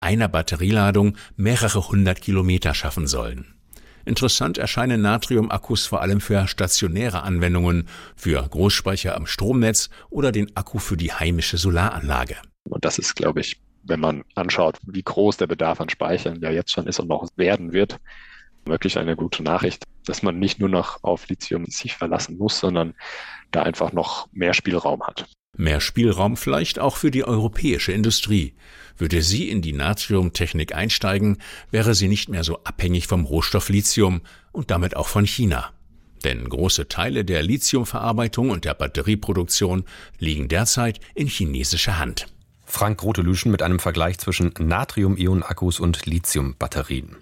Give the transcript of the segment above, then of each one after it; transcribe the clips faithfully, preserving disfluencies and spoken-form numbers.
einer Batterieladung mehrere hundert Kilometer schaffen sollen. Interessant erscheinen Natrium-Akkus vor allem für stationäre Anwendungen, für Großspeicher am Stromnetz oder den Akku für die heimische Solaranlage. Und das ist, glaube ich, wenn man anschaut, wie groß der Bedarf an Speichern ja jetzt schon ist und noch werden wird, wirklich eine gute Nachricht, dass man nicht nur noch auf Lithium sich verlassen muss, sondern da einfach noch mehr Spielraum hat. Mehr Spielraum vielleicht auch für die europäische Industrie. Würde sie in die Natriumtechnik einsteigen, wäre sie nicht mehr so abhängig vom Rohstoff Lithium und damit auch von China. Denn große Teile der Lithiumverarbeitung und der Batterieproduktion liegen derzeit in chinesischer Hand. Frank Grotelüschen mit einem Vergleich zwischen Natrium-Ionen-Akkus und Lithium-Batterien.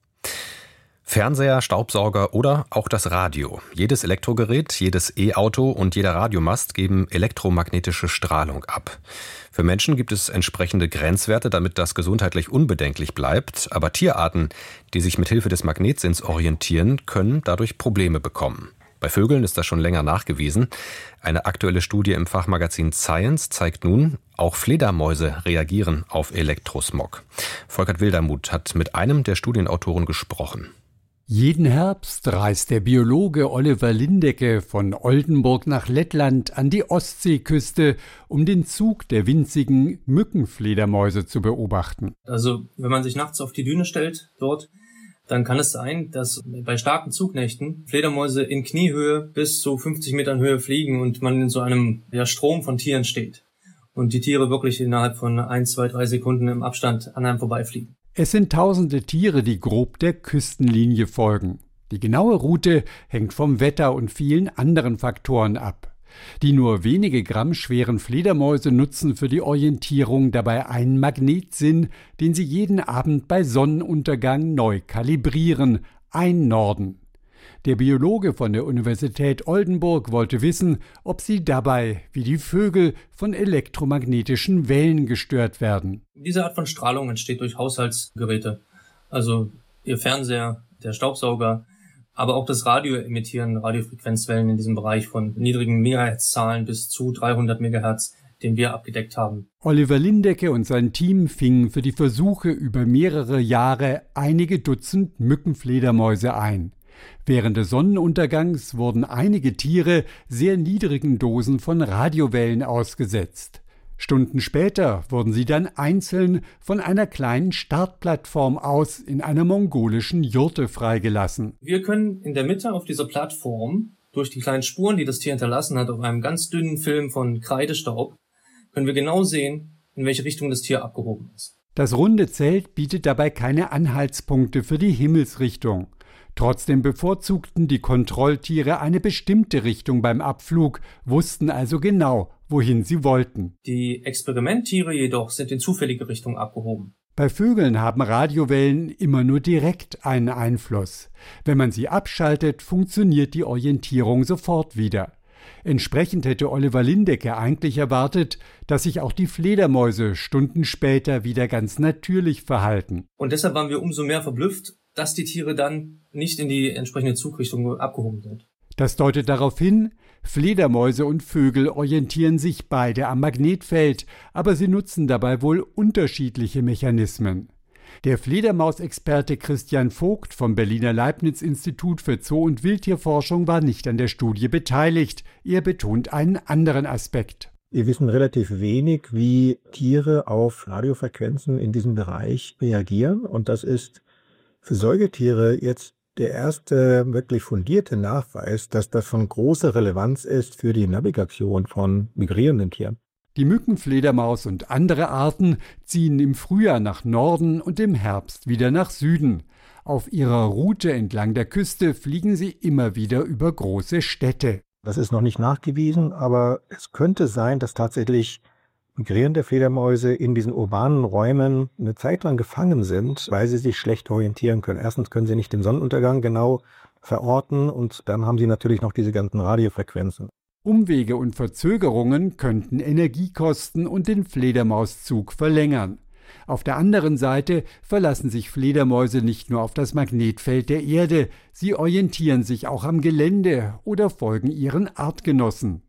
Fernseher, Staubsauger oder auch das Radio. Jedes Elektrogerät, jedes E-Auto und jeder Radiomast geben elektromagnetische Strahlung ab. Für Menschen gibt es entsprechende Grenzwerte, damit das gesundheitlich unbedenklich bleibt. Aber Tierarten, die sich mit Hilfe des Magnetsinns orientieren, können dadurch Probleme bekommen. Bei Vögeln ist das schon länger nachgewiesen. Eine aktuelle Studie im Fachmagazin Science zeigt nun, auch Fledermäuse reagieren auf Elektrosmog. Volkert Wildermuth hat mit einem der Studienautoren gesprochen. Jeden Herbst reist der Biologe Oliver Lindecke von Oldenburg nach Lettland an die Ostseeküste, um den Zug der winzigen Mückenfledermäuse zu beobachten. Also wenn man sich nachts auf die Düne stellt dort, dann kann es sein, dass bei starken Zugnächten Fledermäuse in Kniehöhe bis zu fünfzig Metern Höhe fliegen und man in so einem ja, Strom von Tieren steht. Und die Tiere wirklich innerhalb von ein, zwei, drei Sekunden im Abstand an einem vorbeifliegen. Es sind tausende Tiere, die grob der Küstenlinie folgen. Die genaue Route hängt vom Wetter und vielen anderen Faktoren ab. Die nur wenige Gramm schweren Fledermäuse nutzen für die Orientierung dabei einen Magnetsinn, den sie jeden Abend bei Sonnenuntergang neu kalibrieren, einnorden. Der Biologe von der Universität Oldenburg wollte wissen, ob sie dabei, wie die Vögel, von elektromagnetischen Wellen gestört werden. Diese Art von Strahlung entsteht durch Haushaltsgeräte, also Ihr Fernseher, der Staubsauger, aber auch das Radio emittieren Radiofrequenzwellen in diesem Bereich von niedrigen Megahertz-Zahlen bis zu dreihundert Megahertz, den wir abgedeckt haben. Oliver Lindecke und sein Team fingen für die Versuche über mehrere Jahre einige Dutzend Mückenfledermäuse ein. Während des Sonnenuntergangs wurden einige Tiere sehr niedrigen Dosen von Radiowellen ausgesetzt. Stunden später wurden sie dann einzeln von einer kleinen Startplattform aus in einer mongolischen Jurte freigelassen. Wir können in der Mitte auf dieser Plattform, durch die kleinen Spuren, die das Tier hinterlassen hat, auf einem ganz dünnen Film von Kreidestaub, können wir genau sehen, in welche Richtung das Tier abgehoben ist. Das runde Zelt bietet dabei keine Anhaltspunkte für die Himmelsrichtung. Trotzdem bevorzugten die Kontrolltiere eine bestimmte Richtung beim Abflug, wussten also genau, wohin sie wollten. Die Experimenttiere jedoch sind in zufällige Richtung abgehoben. Bei Vögeln haben Radiowellen immer nur direkt einen Einfluss. Wenn man sie abschaltet, funktioniert die Orientierung sofort wieder. Entsprechend hätte Oliver Lindecke eigentlich erwartet, dass sich auch die Fledermäuse Stunden später wieder ganz natürlich verhalten. Und deshalb waren wir umso mehr verblüfft, dass die Tiere dann nicht in die entsprechende Zugrichtung abgehoben sind. Das deutet darauf hin, Fledermäuse und Vögel orientieren sich beide am Magnetfeld, aber sie nutzen dabei wohl unterschiedliche Mechanismen. Der Fledermausexperte Christian Vogt vom Berliner Leibniz-Institut für Zoo- und Wildtierforschung war nicht an der Studie beteiligt. Er betont einen anderen Aspekt. Wir wissen relativ wenig, wie Tiere auf Radiofrequenzen in diesem Bereich reagieren. Und das ist für Säugetiere jetzt der erste wirklich fundierte Nachweis, dass das von großer Relevanz ist für die Navigation von migrierenden Tieren. Die Mückenfledermaus und andere Arten ziehen im Frühjahr nach Norden und im Herbst wieder nach Süden. Auf ihrer Route entlang der Küste fliegen sie immer wieder über große Städte. Das ist noch nicht nachgewiesen, aber es könnte sein, dass tatsächlich migrierende Fledermäuse in diesen urbanen Räumen eine Zeit lang gefangen sind, weil sie sich schlecht orientieren können. Erstens können sie nicht den Sonnenuntergang genau verorten und dann haben sie natürlich noch diese ganzen Radiofrequenzen. Umwege und Verzögerungen könnten Energiekosten und den Fledermauszug verlängern. Auf der anderen Seite verlassen sich Fledermäuse nicht nur auf das Magnetfeld der Erde, sie orientieren sich auch am Gelände oder folgen ihren Artgenossen.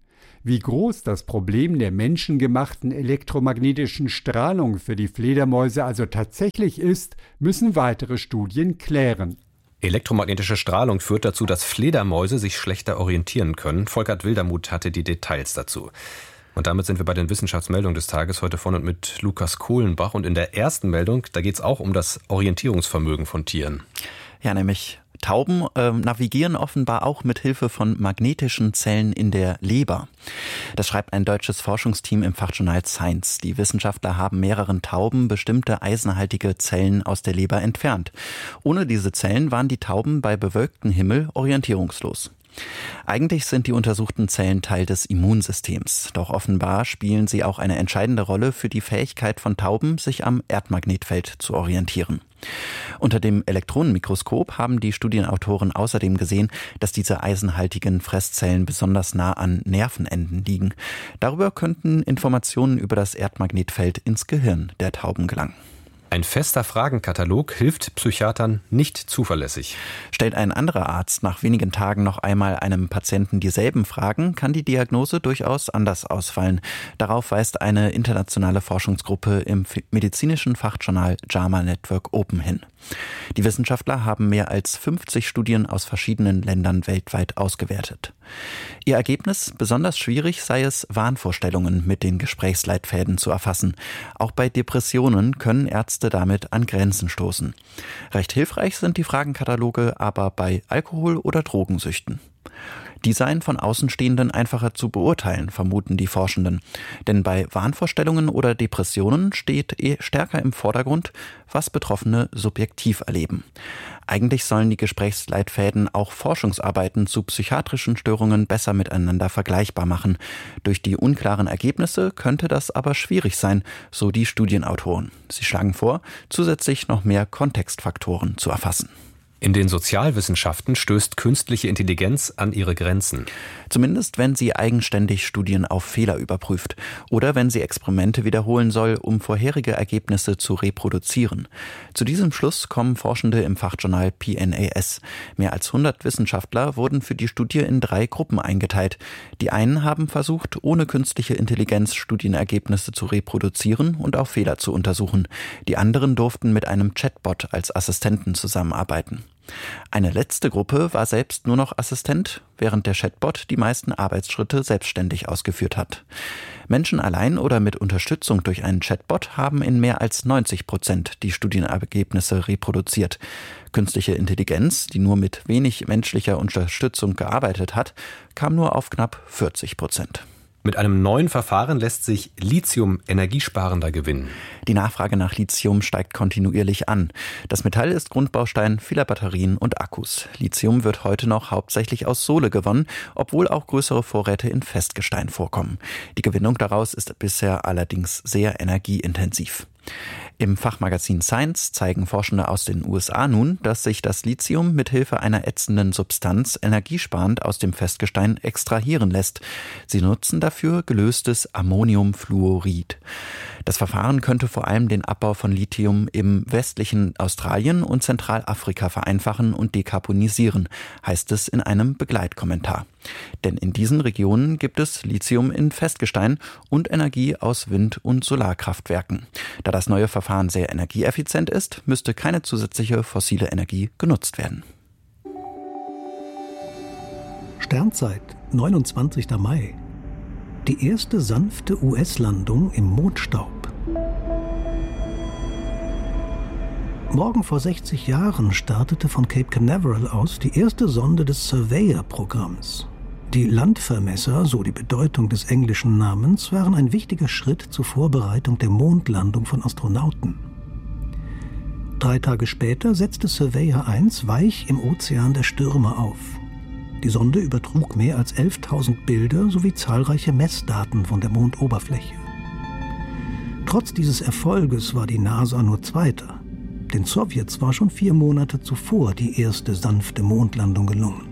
Wie groß das Problem der menschengemachten elektromagnetischen Strahlung für die Fledermäuse also tatsächlich ist, müssen weitere Studien klären. Elektromagnetische Strahlung führt dazu, dass Fledermäuse sich schlechter orientieren können. Volkert Wildermuth hatte die Details dazu. Und damit sind wir bei den Wissenschaftsmeldungen des Tages heute von und mit Lukas Kohlenbach. Und in der ersten Meldung, da geht es auch um das Orientierungsvermögen von Tieren. Ja, nämlich Tauben äh, navigieren offenbar auch mit Hilfe von magnetischen Zellen in der Leber. Das schreibt ein deutsches Forschungsteam im Fachjournal Science. Die Wissenschaftler haben mehreren Tauben bestimmte eisenhaltige Zellen aus der Leber entfernt. Ohne diese Zellen waren die Tauben bei bewölktem Himmel orientierungslos. Eigentlich sind die untersuchten Zellen Teil des Immunsystems, doch offenbar spielen sie auch eine entscheidende Rolle für die Fähigkeit von Tauben, sich am Erdmagnetfeld zu orientieren. Unter dem Elektronenmikroskop haben die Studienautoren außerdem gesehen, dass diese eisenhaltigen Fresszellen besonders nah an Nervenenden liegen. Darüber könnten Informationen über das Erdmagnetfeld ins Gehirn der Tauben gelangen. Ein fester Fragenkatalog hilft Psychiatern nicht zuverlässig. Stellt ein anderer Arzt nach wenigen Tagen noch einmal einem Patienten dieselben Fragen, kann die Diagnose durchaus anders ausfallen. Darauf weist eine internationale Forschungsgruppe im medizinischen Fachjournal JAMA Network Open hin. Die Wissenschaftler haben mehr als fünfzig Studien aus verschiedenen Ländern weltweit ausgewertet. Ihr Ergebnis: besonders schwierig sei es, Wahnvorstellungen mit den Gesprächsleitfäden zu erfassen. Auch bei Depressionen können Ärzte damit an Grenzen stoßen. Recht hilfreich sind die Fragenkataloge aber bei Alkohol- oder Drogensüchten. Die seien von Außenstehenden einfacher zu beurteilen, vermuten die Forschenden. Denn bei Wahnvorstellungen oder Depressionen steht eh stärker im Vordergrund, was Betroffene subjektiv erleben. Eigentlich sollen die Gesprächsleitfäden auch Forschungsarbeiten zu psychiatrischen Störungen besser miteinander vergleichbar machen. Durch die unklaren Ergebnisse könnte das aber schwierig sein, so die Studienautoren. Sie schlagen vor, zusätzlich noch mehr Kontextfaktoren zu erfassen. In den Sozialwissenschaften stößt künstliche Intelligenz an ihre Grenzen. Zumindest wenn sie eigenständig Studien auf Fehler überprüft oder wenn sie Experimente wiederholen soll, um vorherige Ergebnisse zu reproduzieren. Zu diesem Schluss kommen Forschende im Fachjournal P N A S. Mehr als hundert Wissenschaftler wurden für die Studie in drei Gruppen eingeteilt. Die einen haben versucht, ohne künstliche Intelligenz Studienergebnisse zu reproduzieren und auf Fehler zu untersuchen. Die anderen durften mit einem Chatbot als Assistenten zusammenarbeiten. Eine letzte Gruppe war selbst nur noch Assistent, während der Chatbot die meisten Arbeitsschritte selbstständig ausgeführt hat. Menschen allein oder mit Unterstützung durch einen Chatbot haben in mehr als neunzig Prozent die Studienergebnisse reproduziert. Künstliche Intelligenz, die nur mit wenig menschlicher Unterstützung gearbeitet hat, kam nur auf knapp vierzig Prozent. Mit einem neuen Verfahren lässt sich Lithium energiesparender gewinnen. Die Nachfrage nach Lithium steigt kontinuierlich an. Das Metall ist Grundbaustein vieler Batterien und Akkus. Lithium wird heute noch hauptsächlich aus Sohle gewonnen, obwohl auch größere Vorräte in Festgestein vorkommen. Die Gewinnung daraus ist bisher allerdings sehr energieintensiv. Im Fachmagazin Science zeigen Forschende aus den U S A nun, dass sich das Lithium mit Hilfe einer ätzenden Substanz energiesparend aus dem Festgestein extrahieren lässt. Sie nutzen dafür gelöstes Ammoniumfluorid. Das Verfahren könnte vor allem den Abbau von Lithium im westlichen Australien und Zentralafrika vereinfachen und dekarbonisieren, heißt es in einem Begleitkommentar. Denn in diesen Regionen gibt es Lithium in Festgestein und Energie aus Wind- und Solarkraftwerken. Da das neue Verfahren sehr energieeffizient ist, müsste keine zusätzliche fossile Energie genutzt werden. Sternzeit, neunundzwanzigster Mai. Die erste sanfte U S-Landung im Mondstaub. Morgen vor sechzig Jahren startete von Cape Canaveral aus die erste Sonde des Surveyor-Programms. Die Landvermesser, so die Bedeutung des englischen Namens, waren ein wichtiger Schritt zur Vorbereitung der Mondlandung von Astronauten. Drei Tage später setzte Surveyor eins weich im Ozean der Stürme auf. Die Sonde übertrug mehr als elftausend Bilder sowie zahlreiche Messdaten von der Mondoberfläche. Trotz dieses Erfolges war die NASA nur Zweiter. Den Sowjets war schon vier Monate zuvor die erste sanfte Mondlandung gelungen.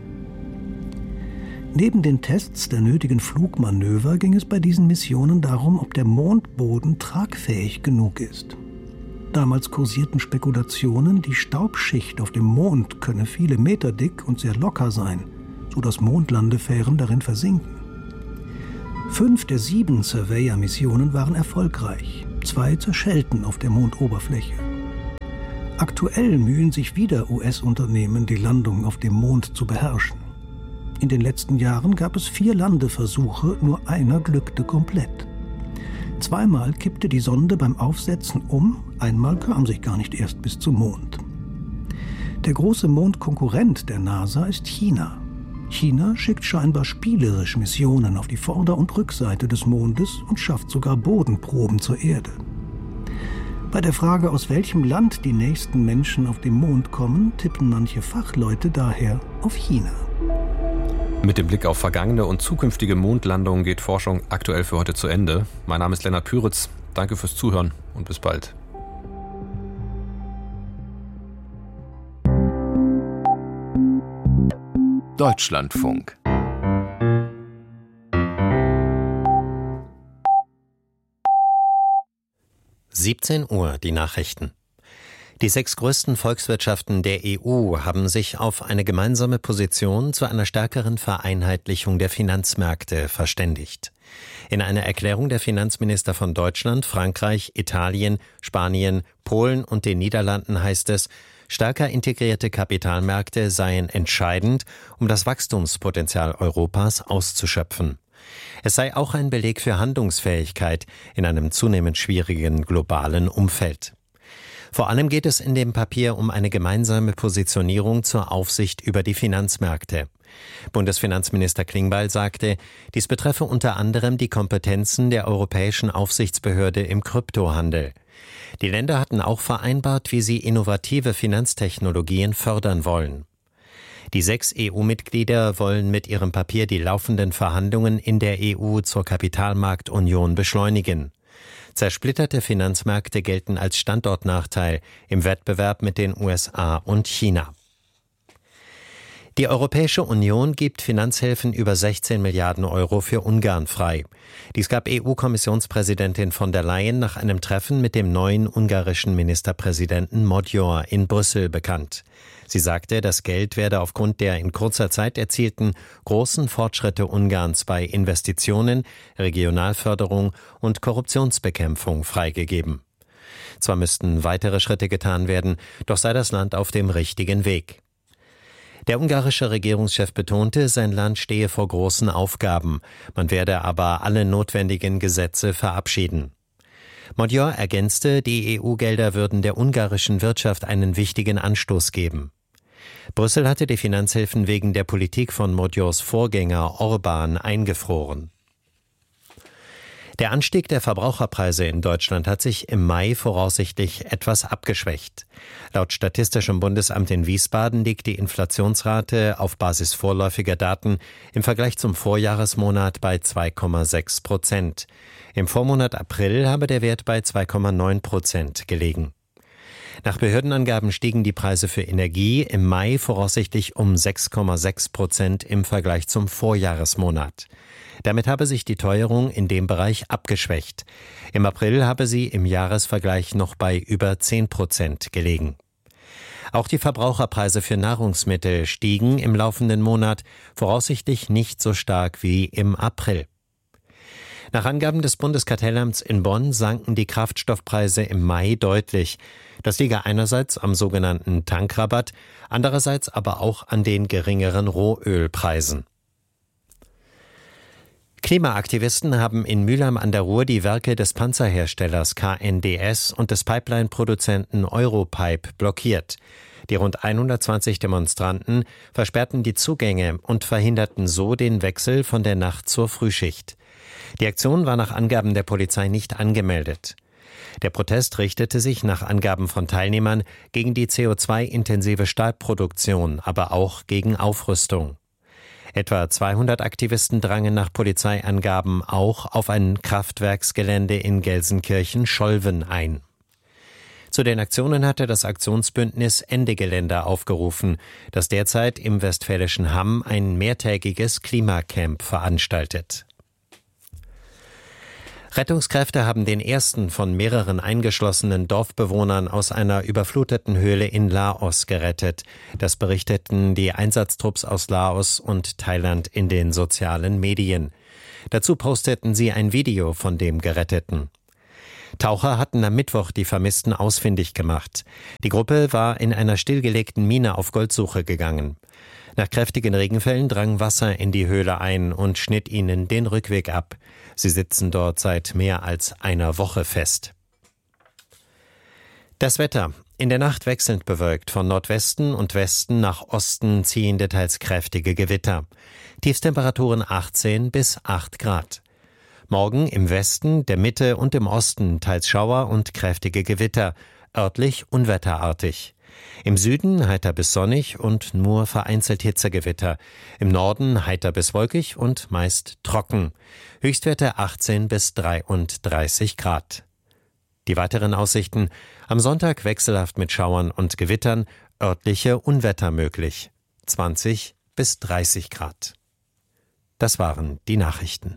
Neben den Tests der nötigen Flugmanöver ging es bei diesen Missionen darum, ob der Mondboden tragfähig genug ist. Damals kursierten Spekulationen, die Staubschicht auf dem Mond könne viele Meter dick und sehr locker sein, sodass Mondlandefähren darin versinken. Fünf der sieben Surveyor-Missionen waren erfolgreich. Zwei zerschellten auf der Mondoberfläche. Aktuell mühen sich wieder U S-Unternehmen, die Landung auf dem Mond zu beherrschen. In den letzten Jahren gab es vier Landeversuche, nur einer glückte komplett. Zweimal kippte die Sonde beim Aufsetzen um, einmal kam sie gar nicht erst bis zum Mond. Der große Mondkonkurrent der NASA ist China. China schickt scheinbar spielerisch Missionen auf die Vorder- und Rückseite des Mondes und schafft sogar Bodenproben zur Erde. Bei der Frage, aus welchem Land die nächsten Menschen auf den Mond kommen, tippen manche Fachleute daher auf China. Mit dem Blick auf vergangene und zukünftige Mondlandungen geht Forschung aktuell für heute zu Ende. Mein Name ist Lennart Püritz. Danke fürs Zuhören und bis bald. Deutschlandfunk. siebzehn Uhr, die Nachrichten. Die sechs größten Volkswirtschaften der E U haben sich auf eine gemeinsame Position zu einer stärkeren Vereinheitlichung der Finanzmärkte verständigt. In einer Erklärung der Finanzminister von Deutschland, Frankreich, Italien, Spanien, Polen und den Niederlanden heißt es, stärker integrierte Kapitalmärkte seien entscheidend, um das Wachstumspotenzial Europas auszuschöpfen. Es sei auch ein Beleg für Handlungsfähigkeit in einem zunehmend schwierigen globalen Umfeld. Vor allem geht es in dem Papier um eine gemeinsame Positionierung zur Aufsicht über die Finanzmärkte. Bundesfinanzminister Klingbeil sagte, dies betreffe unter anderem die Kompetenzen der Europäischen Aufsichtsbehörde im Kryptohandel. Die Länder hatten auch vereinbart, wie sie innovative Finanztechnologien fördern wollen. Die sechs E U-Mitglieder wollen mit ihrem Papier die laufenden Verhandlungen in der E U zur Kapitalmarktunion beschleunigen. Zersplitterte Finanzmärkte gelten als Standortnachteil im Wettbewerb mit den U S A und China. Die Europäische Union gibt Finanzhilfen über sechzehn Milliarden Euro für Ungarn frei. Dies gab E U-Kommissionspräsidentin von der Leyen nach einem Treffen mit dem neuen ungarischen Ministerpräsidenten Magyar in Brüssel bekannt. Sie sagte, das Geld werde aufgrund der in kurzer Zeit erzielten großen Fortschritte Ungarns bei Investitionen, Regionalförderung und Korruptionsbekämpfung freigegeben. Zwar müssten weitere Schritte getan werden, doch sei das Land auf dem richtigen Weg. Der ungarische Regierungschef betonte, sein Land stehe vor großen Aufgaben. Man werde aber alle notwendigen Gesetze verabschieden. Magyar ergänzte, die E U-Gelder würden der ungarischen Wirtschaft einen wichtigen Anstoß geben. Brüssel hatte die Finanzhilfen wegen der Politik von Magyars Vorgänger Orbán eingefroren. Der Anstieg der Verbraucherpreise in Deutschland hat sich im Mai voraussichtlich etwas abgeschwächt. Laut Statistischem Bundesamt in Wiesbaden liegt die Inflationsrate auf Basis vorläufiger Daten im Vergleich zum Vorjahresmonat bei zwei Komma sechs Prozent. Im Vormonat April habe der Wert bei zwei Komma neun Prozent gelegen. Nach Behördenangaben stiegen die Preise für Energie im Mai voraussichtlich um sechs Komma sechs Prozent im Vergleich zum Vorjahresmonat. Damit habe sich die Teuerung in dem Bereich abgeschwächt. Im April habe sie im Jahresvergleich noch bei über zehn Prozent gelegen. Auch die Verbraucherpreise für Nahrungsmittel stiegen im laufenden Monat voraussichtlich nicht so stark wie im April. Nach Angaben des Bundeskartellamts in Bonn sanken die Kraftstoffpreise im Mai deutlich. Das liege einerseits am sogenannten Tankrabatt, andererseits aber auch an den geringeren Rohölpreisen. Klimaaktivisten haben in Mülheim an der Ruhr die Werke des Panzerherstellers K N D S und des Pipeline-Produzenten Europipe blockiert. Die rund hundertzwanzig Demonstranten versperrten die Zugänge und verhinderten so den Wechsel von der Nacht- zur Frühschicht. Die Aktion war nach Angaben der Polizei nicht angemeldet. Der Protest richtete sich nach Angaben von Teilnehmern gegen die C O zwei intensive Stahlproduktion, aber auch gegen Aufrüstung. Etwa zweihundert Aktivisten drangen nach Polizeiangaben auch auf ein Kraftwerksgelände in Gelsenkirchen-Scholven ein. Zu den Aktionen hatte das Aktionsbündnis Ende Gelände aufgerufen, das derzeit im westfälischen Hamm ein mehrtägiges Klimacamp veranstaltet. Rettungskräfte haben den ersten von mehreren eingeschlossenen Dorfbewohnern aus einer überfluteten Höhle in Laos gerettet. Das berichteten die Einsatztrupps aus Laos und Thailand in den sozialen Medien. Dazu posteten sie ein Video von dem Geretteten. Taucher hatten am Mittwoch die Vermissten ausfindig gemacht. Die Gruppe war in einer stillgelegten Mine auf Goldsuche gegangen. Nach kräftigen Regenfällen drang Wasser in die Höhle ein und schnitt ihnen den Rückweg ab. Sie sitzen dort seit mehr als einer Woche fest. Das Wetter. In der Nacht wechselnd bewölkt. Von Nordwesten und Westen nach Osten ziehende teils kräftige Gewitter. Tiefstemperaturen achtzehn bis acht Grad. Morgen im Westen, der Mitte und im Osten teils Schauer und kräftige Gewitter, örtlich unwetterartig. Im Süden heiter bis sonnig und nur vereinzelt Hitzegewitter. Im Norden heiter bis wolkig und meist trocken. Höchstwerte achtzehn bis dreiunddreißig Grad. Die weiteren Aussichten: am Sonntag wechselhaft mit Schauern und Gewittern, örtliche Unwetter möglich. zwanzig bis dreißig Grad. Das waren die Nachrichten.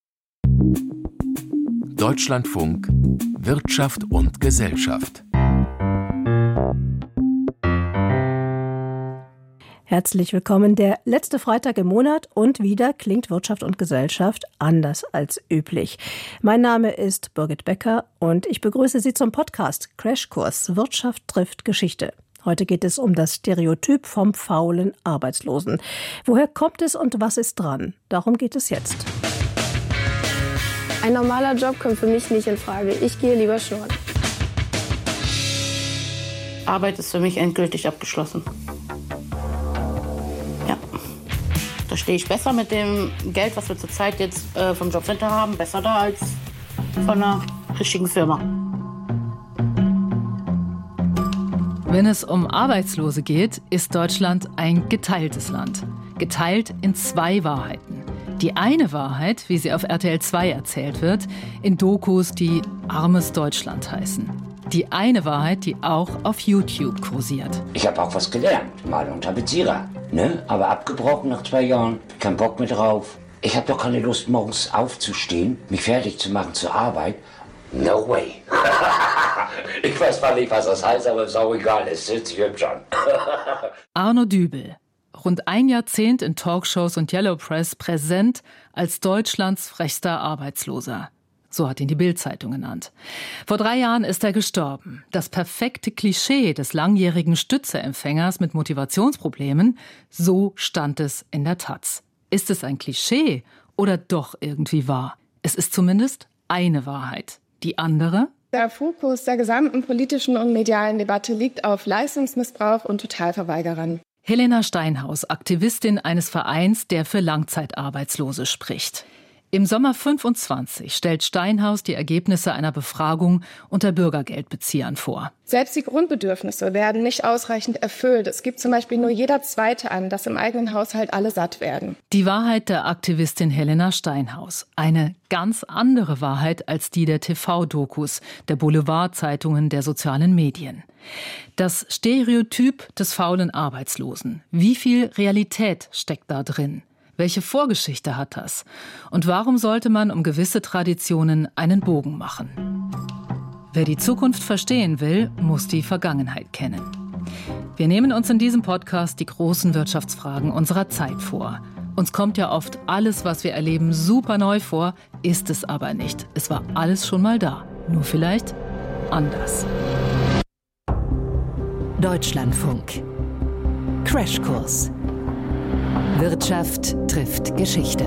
Deutschlandfunk Wirtschaft und Gesellschaft. Herzlich willkommen, der letzte Freitag im Monat und wieder klingt Wirtschaft und Gesellschaft anders als üblich. Mein Name ist Birgit Becker und ich begrüße Sie zum Podcast Crashkurs Wirtschaft trifft Geschichte. Heute geht es um das Stereotyp vom faulen Arbeitslosen. Woher kommt es und was ist dran? Darum geht es jetzt. Ein normaler Job kommt für mich nicht in Frage. Ich gehe lieber schnorren. Arbeit ist für mich endgültig abgeschlossen. Ja. Da stehe ich besser mit dem Geld, was wir zurzeit jetzt äh, vom Jobcenter haben, besser da als von einer richtigen Firma. Wenn es um Arbeitslose geht, ist Deutschland ein geteiltes Land. Geteilt in zwei Wahrheiten. Die eine Wahrheit, wie sie auf R T L zwei erzählt wird, in Dokus, die Armes Deutschland heißen. Die eine Wahrheit, die auch auf YouTube kursiert. Ich habe auch was gelernt, mal unter Bezieher, ne? Aber abgebrochen nach zwei Jahren, kein Bock mehr drauf. Ich habe doch keine Lust, morgens aufzustehen, mich fertig zu machen zur Arbeit. No way. Ich weiß zwar nicht, was das heißt, aber ist auch egal, es hört sich hübsch an. Arno Dübel. Rund ein Jahrzehnt in Talkshows und Yellow Press präsent als Deutschlands frechster Arbeitsloser. So hat ihn die Bild-Zeitung genannt. Vor drei Jahren ist er gestorben. Das perfekte Klischee des langjährigen Stützeempfängers mit Motivationsproblemen, so stand es in der Taz. Ist es ein Klischee oder doch irgendwie wahr? Es ist zumindest eine Wahrheit. Die andere? Der Fokus der gesamten politischen und medialen Debatte liegt auf Leistungsmissbrauch und Totalverweigerern. Helena Steinhaus, Aktivistin eines Vereins, der für Langzeitarbeitslose spricht. Im Sommer fünfundzwanzig stellt Steinhaus die Ergebnisse einer Befragung unter Bürgergeldbeziehern vor. Selbst die Grundbedürfnisse werden nicht ausreichend erfüllt. Es gibt zum Beispiel nur jeder Zweite an, dass im eigenen Haushalt alle satt werden. Die Wahrheit der Aktivistin Helena Steinhaus. Eine ganz andere Wahrheit als die der T V-Dokus, der Boulevardzeitungen, der sozialen Medien. Das Stereotyp des faulen Arbeitslosen. Wie viel Realität steckt da drin? Welche Vorgeschichte hat das? Und warum sollte man um gewisse Traditionen einen Bogen machen? Wer die Zukunft verstehen will, muss die Vergangenheit kennen. Wir nehmen uns in diesem Podcast die großen Wirtschaftsfragen unserer Zeit vor. Uns kommt ja oft alles, was wir erleben, super neu vor, ist es aber nicht. Es war alles schon mal da, nur vielleicht anders. Deutschlandfunk. Crashkurs. Wirtschaft trifft Geschichte.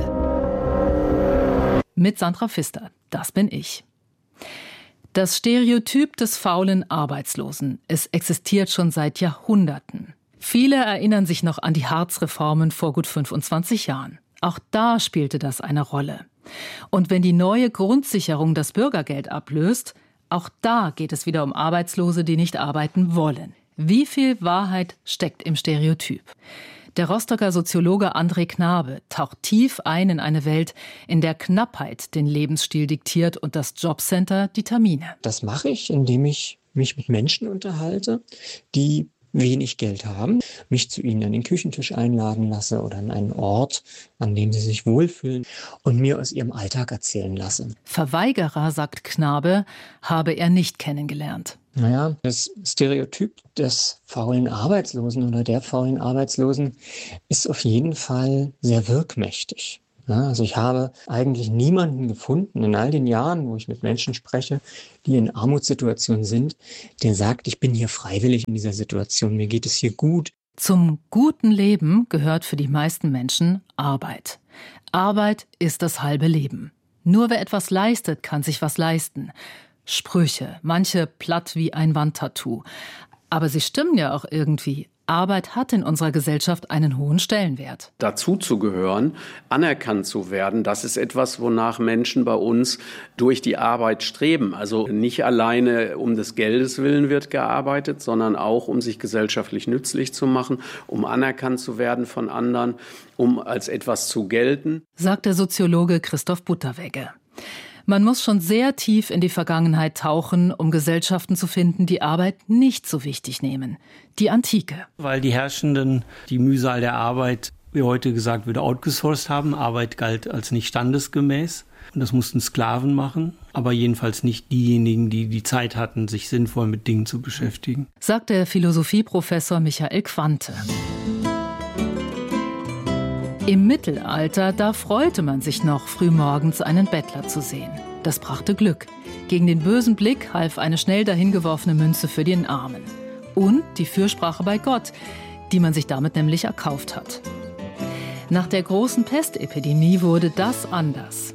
Mit Sandra Pfister, das bin ich. Das Stereotyp des faulen Arbeitslosen, es existiert schon seit Jahrhunderten. Viele erinnern sich noch an die Hartz-Reformen vor gut fünfundzwanzig Jahren. Auch da spielte das eine Rolle. Und wenn die neue Grundsicherung das Bürgergeld ablöst, auch da geht es wieder um Arbeitslose, die nicht arbeiten wollen. Wie viel Wahrheit steckt im Stereotyp? Der Rostocker Soziologe André Knabe taucht tief ein in eine Welt, in der Knappheit den Lebensstil diktiert und das Jobcenter die Termine. Das mache ich, indem ich mich mit Menschen unterhalte, die wenig Geld haben, mich zu ihnen an den Küchentisch einladen lasse oder an einen Ort, an dem sie sich wohlfühlen und mir aus ihrem Alltag erzählen lasse. Verweigerer, sagt Knabe, habe er nicht kennengelernt. Naja, das Stereotyp des faulen Arbeitslosen oder der faulen Arbeitslosen ist auf jeden Fall sehr wirkmächtig. Also ich habe eigentlich niemanden gefunden in all den Jahren, wo ich mit Menschen spreche, die in Armutssituationen sind, der sagt, ich bin hier freiwillig in dieser Situation, mir geht es hier gut. Zum guten Leben gehört für die meisten Menschen Arbeit. Arbeit ist das halbe Leben. Nur wer etwas leistet, kann sich was leisten. Sprüche, manche platt wie ein Wandtattoo. Aber sie stimmen ja auch irgendwie. Arbeit hat in unserer Gesellschaft einen hohen Stellenwert. Dazu zu gehören, anerkannt zu werden, das ist etwas, wonach Menschen bei uns durch die Arbeit streben. Also nicht alleine um des Geldes willen wird gearbeitet, sondern auch um sich gesellschaftlich nützlich zu machen, um anerkannt zu werden von anderen, um als etwas zu gelten. Sagt der Soziologe Christoph Butterwegge. Man muss schon sehr tief in die Vergangenheit tauchen, um Gesellschaften zu finden, die Arbeit nicht so wichtig nehmen. Die Antike. Weil die Herrschenden die Mühsal der Arbeit, wie heute gesagt wird, outgesourced haben. Arbeit galt als nicht standesgemäß. Und das mussten Sklaven machen, aber jedenfalls nicht diejenigen, die die Zeit hatten, sich sinnvoll mit Dingen zu beschäftigen. Sagt der Philosophieprofessor Michael Quante. Im Mittelalter, da freute man sich noch, frühmorgens einen Bettler zu sehen. Das brachte Glück. Gegen den bösen Blick half eine schnell dahingeworfene Münze für den Armen. Und die Fürsprache bei Gott, die man sich damit nämlich erkauft hat. Nach der großen Pestepidemie wurde das anders.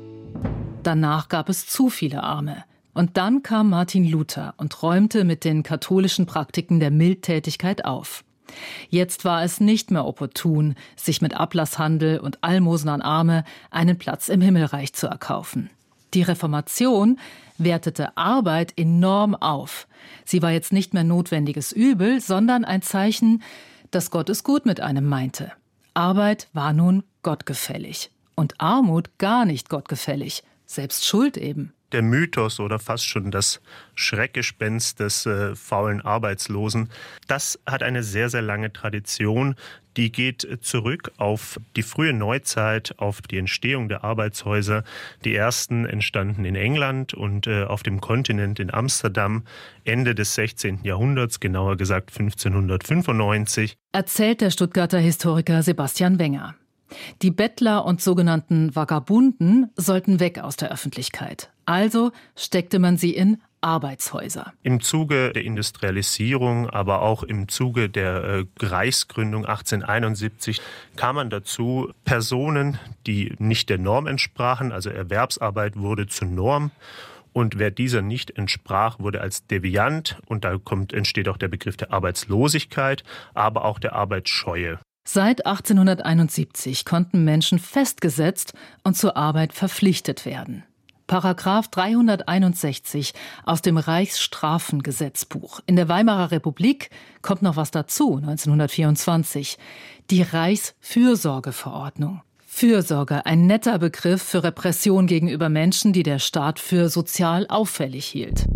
Danach gab es zu viele Arme. Und dann kam Martin Luther und räumte mit den katholischen Praktiken der Mildtätigkeit auf. Jetzt war es nicht mehr opportun, sich mit Ablasshandel und Almosen an Arme einen Platz im Himmelreich zu erkaufen. Die Reformation wertete Arbeit enorm auf. Sie war jetzt nicht mehr notwendiges Übel, sondern ein Zeichen, dass Gott es gut mit einem meinte. Arbeit war nun gottgefällig und Armut gar nicht gottgefällig, selbst Schuld eben. Der Mythos oder fast schon das Schreckgespenst des äh, faulen Arbeitslosen, das hat eine sehr, sehr lange Tradition. Die geht zurück auf die frühe Neuzeit, auf die Entstehung der Arbeitshäuser. Die ersten entstanden in England und äh, auf dem Kontinent in Amsterdam Ende des sechzehnten Jahrhunderts, genauer gesagt fünfzehnhundertfünfundneunzig. Erzählt der Stuttgarter Historiker Sebastian Wenger. Die Bettler und sogenannten Vagabunden sollten weg aus der Öffentlichkeit. Also steckte man sie in Arbeitshäuser. Im Zuge der Industrialisierung, aber auch im Zuge der äh, Reichsgründung achtzehnhunderteinundsiebzig kam man dazu, Personen, die nicht der Norm entsprachen, also Erwerbsarbeit wurde zur Norm. Und wer dieser nicht entsprach, wurde als deviant, und da kommt, entsteht auch der Begriff der Arbeitslosigkeit, aber auch der Arbeitsscheue. Seit achtzehnhunderteinundsiebzig konnten Menschen festgesetzt und zur Arbeit verpflichtet werden. Paragraph dreihunderteinundsechzig aus dem Reichsstrafengesetzbuch. In der Weimarer Republik kommt noch was dazu, neunzehnhundertvierundzwanzig. Die Reichsfürsorgeverordnung. Fürsorge, ein netter Begriff für Repression gegenüber Menschen, die der Staat für sozial auffällig hielt.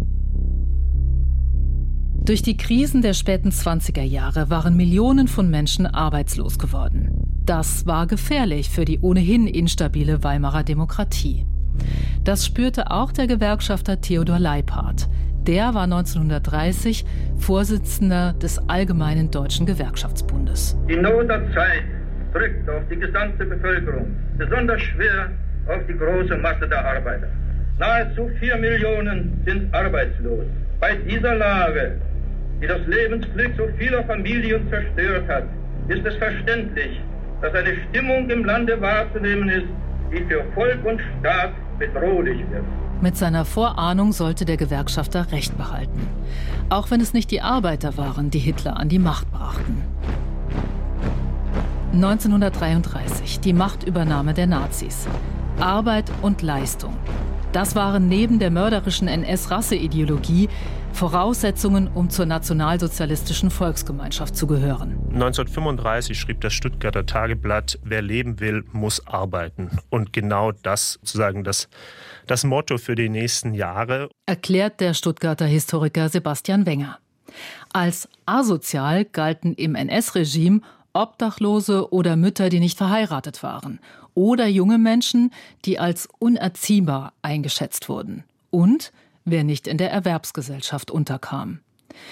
Durch die Krisen der späten zwanziger Jahre waren Millionen von Menschen arbeitslos geworden. Das war gefährlich für die ohnehin instabile Weimarer Demokratie. Das spürte auch der Gewerkschafter Theodor Leiphardt. Der war neunzehnhundertdreißig Vorsitzender des Allgemeinen Deutschen Gewerkschaftsbundes. Die Not der Zeit drückt auf die gesamte Bevölkerung, besonders schwer auf die große Masse der Arbeiter. Nahezu vier Millionen sind arbeitslos. Bei dieser Lage, die das Lebensglück so vieler Familien zerstört hat, ist es verständlich, dass eine Stimmung im Lande wahrzunehmen ist, die für Volk und Staat bedrohlich wird. Mit seiner Vorahnung sollte der Gewerkschafter Recht behalten. Auch wenn es nicht die Arbeiter waren, die Hitler an die Macht brachten. neunzehnhundertdreiunddreißig, die Machtübernahme der Nazis. Arbeit und Leistung. Das waren neben der mörderischen N S-Rasseideologie Voraussetzungen, um zur nationalsozialistischen Volksgemeinschaft zu gehören. neunzehnhundertfünfunddreißig schrieb das Stuttgarter Tageblatt, wer leben will, muss arbeiten. Und genau das sozusagen das, das Motto für die nächsten Jahre. Erklärt der Stuttgarter Historiker Sebastian Wenger. Als asozial galten im N S-Regime Obdachlose oder Mütter, die nicht verheiratet waren. Oder junge Menschen, die als unerziehbar eingeschätzt wurden. Und wer nicht in der Erwerbsgesellschaft unterkam.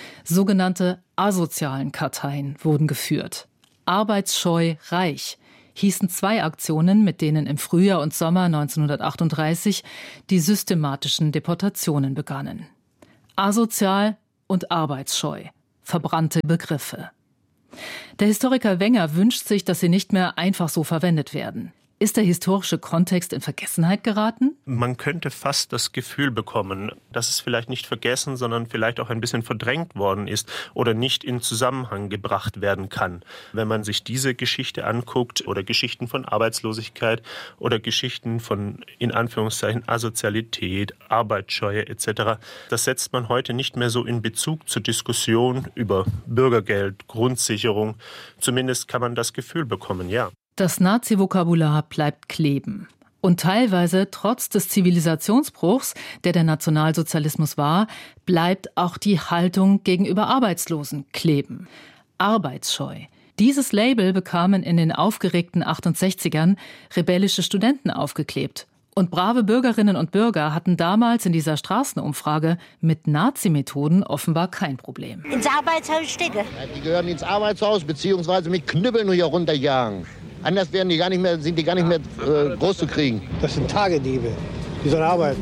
Sogenannte asozialen Karteien wurden geführt. Arbeitsscheu reich. hießen zwei Aktionen, mit denen im Frühjahr und Sommer neunzehnhundertachtunddreißig die systematischen Deportationen begannen. Asozial und arbeitsscheu, verbrannte Begriffe. Der Historiker Wenger wünscht sich, dass sie nicht mehr einfach so verwendet werden. Ist der historische Kontext in Vergessenheit geraten? Man könnte fast das Gefühl bekommen, dass es vielleicht nicht vergessen, sondern vielleicht auch ein bisschen verdrängt worden ist oder nicht in Zusammenhang gebracht werden kann. Wenn man sich diese Geschichte anguckt oder Geschichten von Arbeitslosigkeit oder Geschichten von, in Anführungszeichen, Asozialität, Arbeitsscheue et cetera, das setzt man heute nicht mehr so in Bezug zur Diskussion über Bürgergeld, Grundsicherung. Zumindest kann man das Gefühl bekommen, ja. Das Nazi-Vokabular bleibt kleben. Und teilweise, trotz des Zivilisationsbruchs, der der Nationalsozialismus war, bleibt auch die Haltung gegenüber Arbeitslosen kleben. Arbeitsscheu. Dieses Label bekamen in den aufgeregten achtundsechzigern rebellische Studenten aufgeklebt. Und brave Bürgerinnen und Bürger hatten damals in dieser Straßenumfrage mit Nazi-Methoden offenbar kein Problem. Ins Arbeitshaus stecke. Die gehören ins Arbeitshaus beziehungsweise mit Knüppeln hier runterjagen. Anders werden die gar nicht mehr, sind die gar nicht mehr äh, groß zu kriegen. Das sind Tagediebe. Die sollen arbeiten.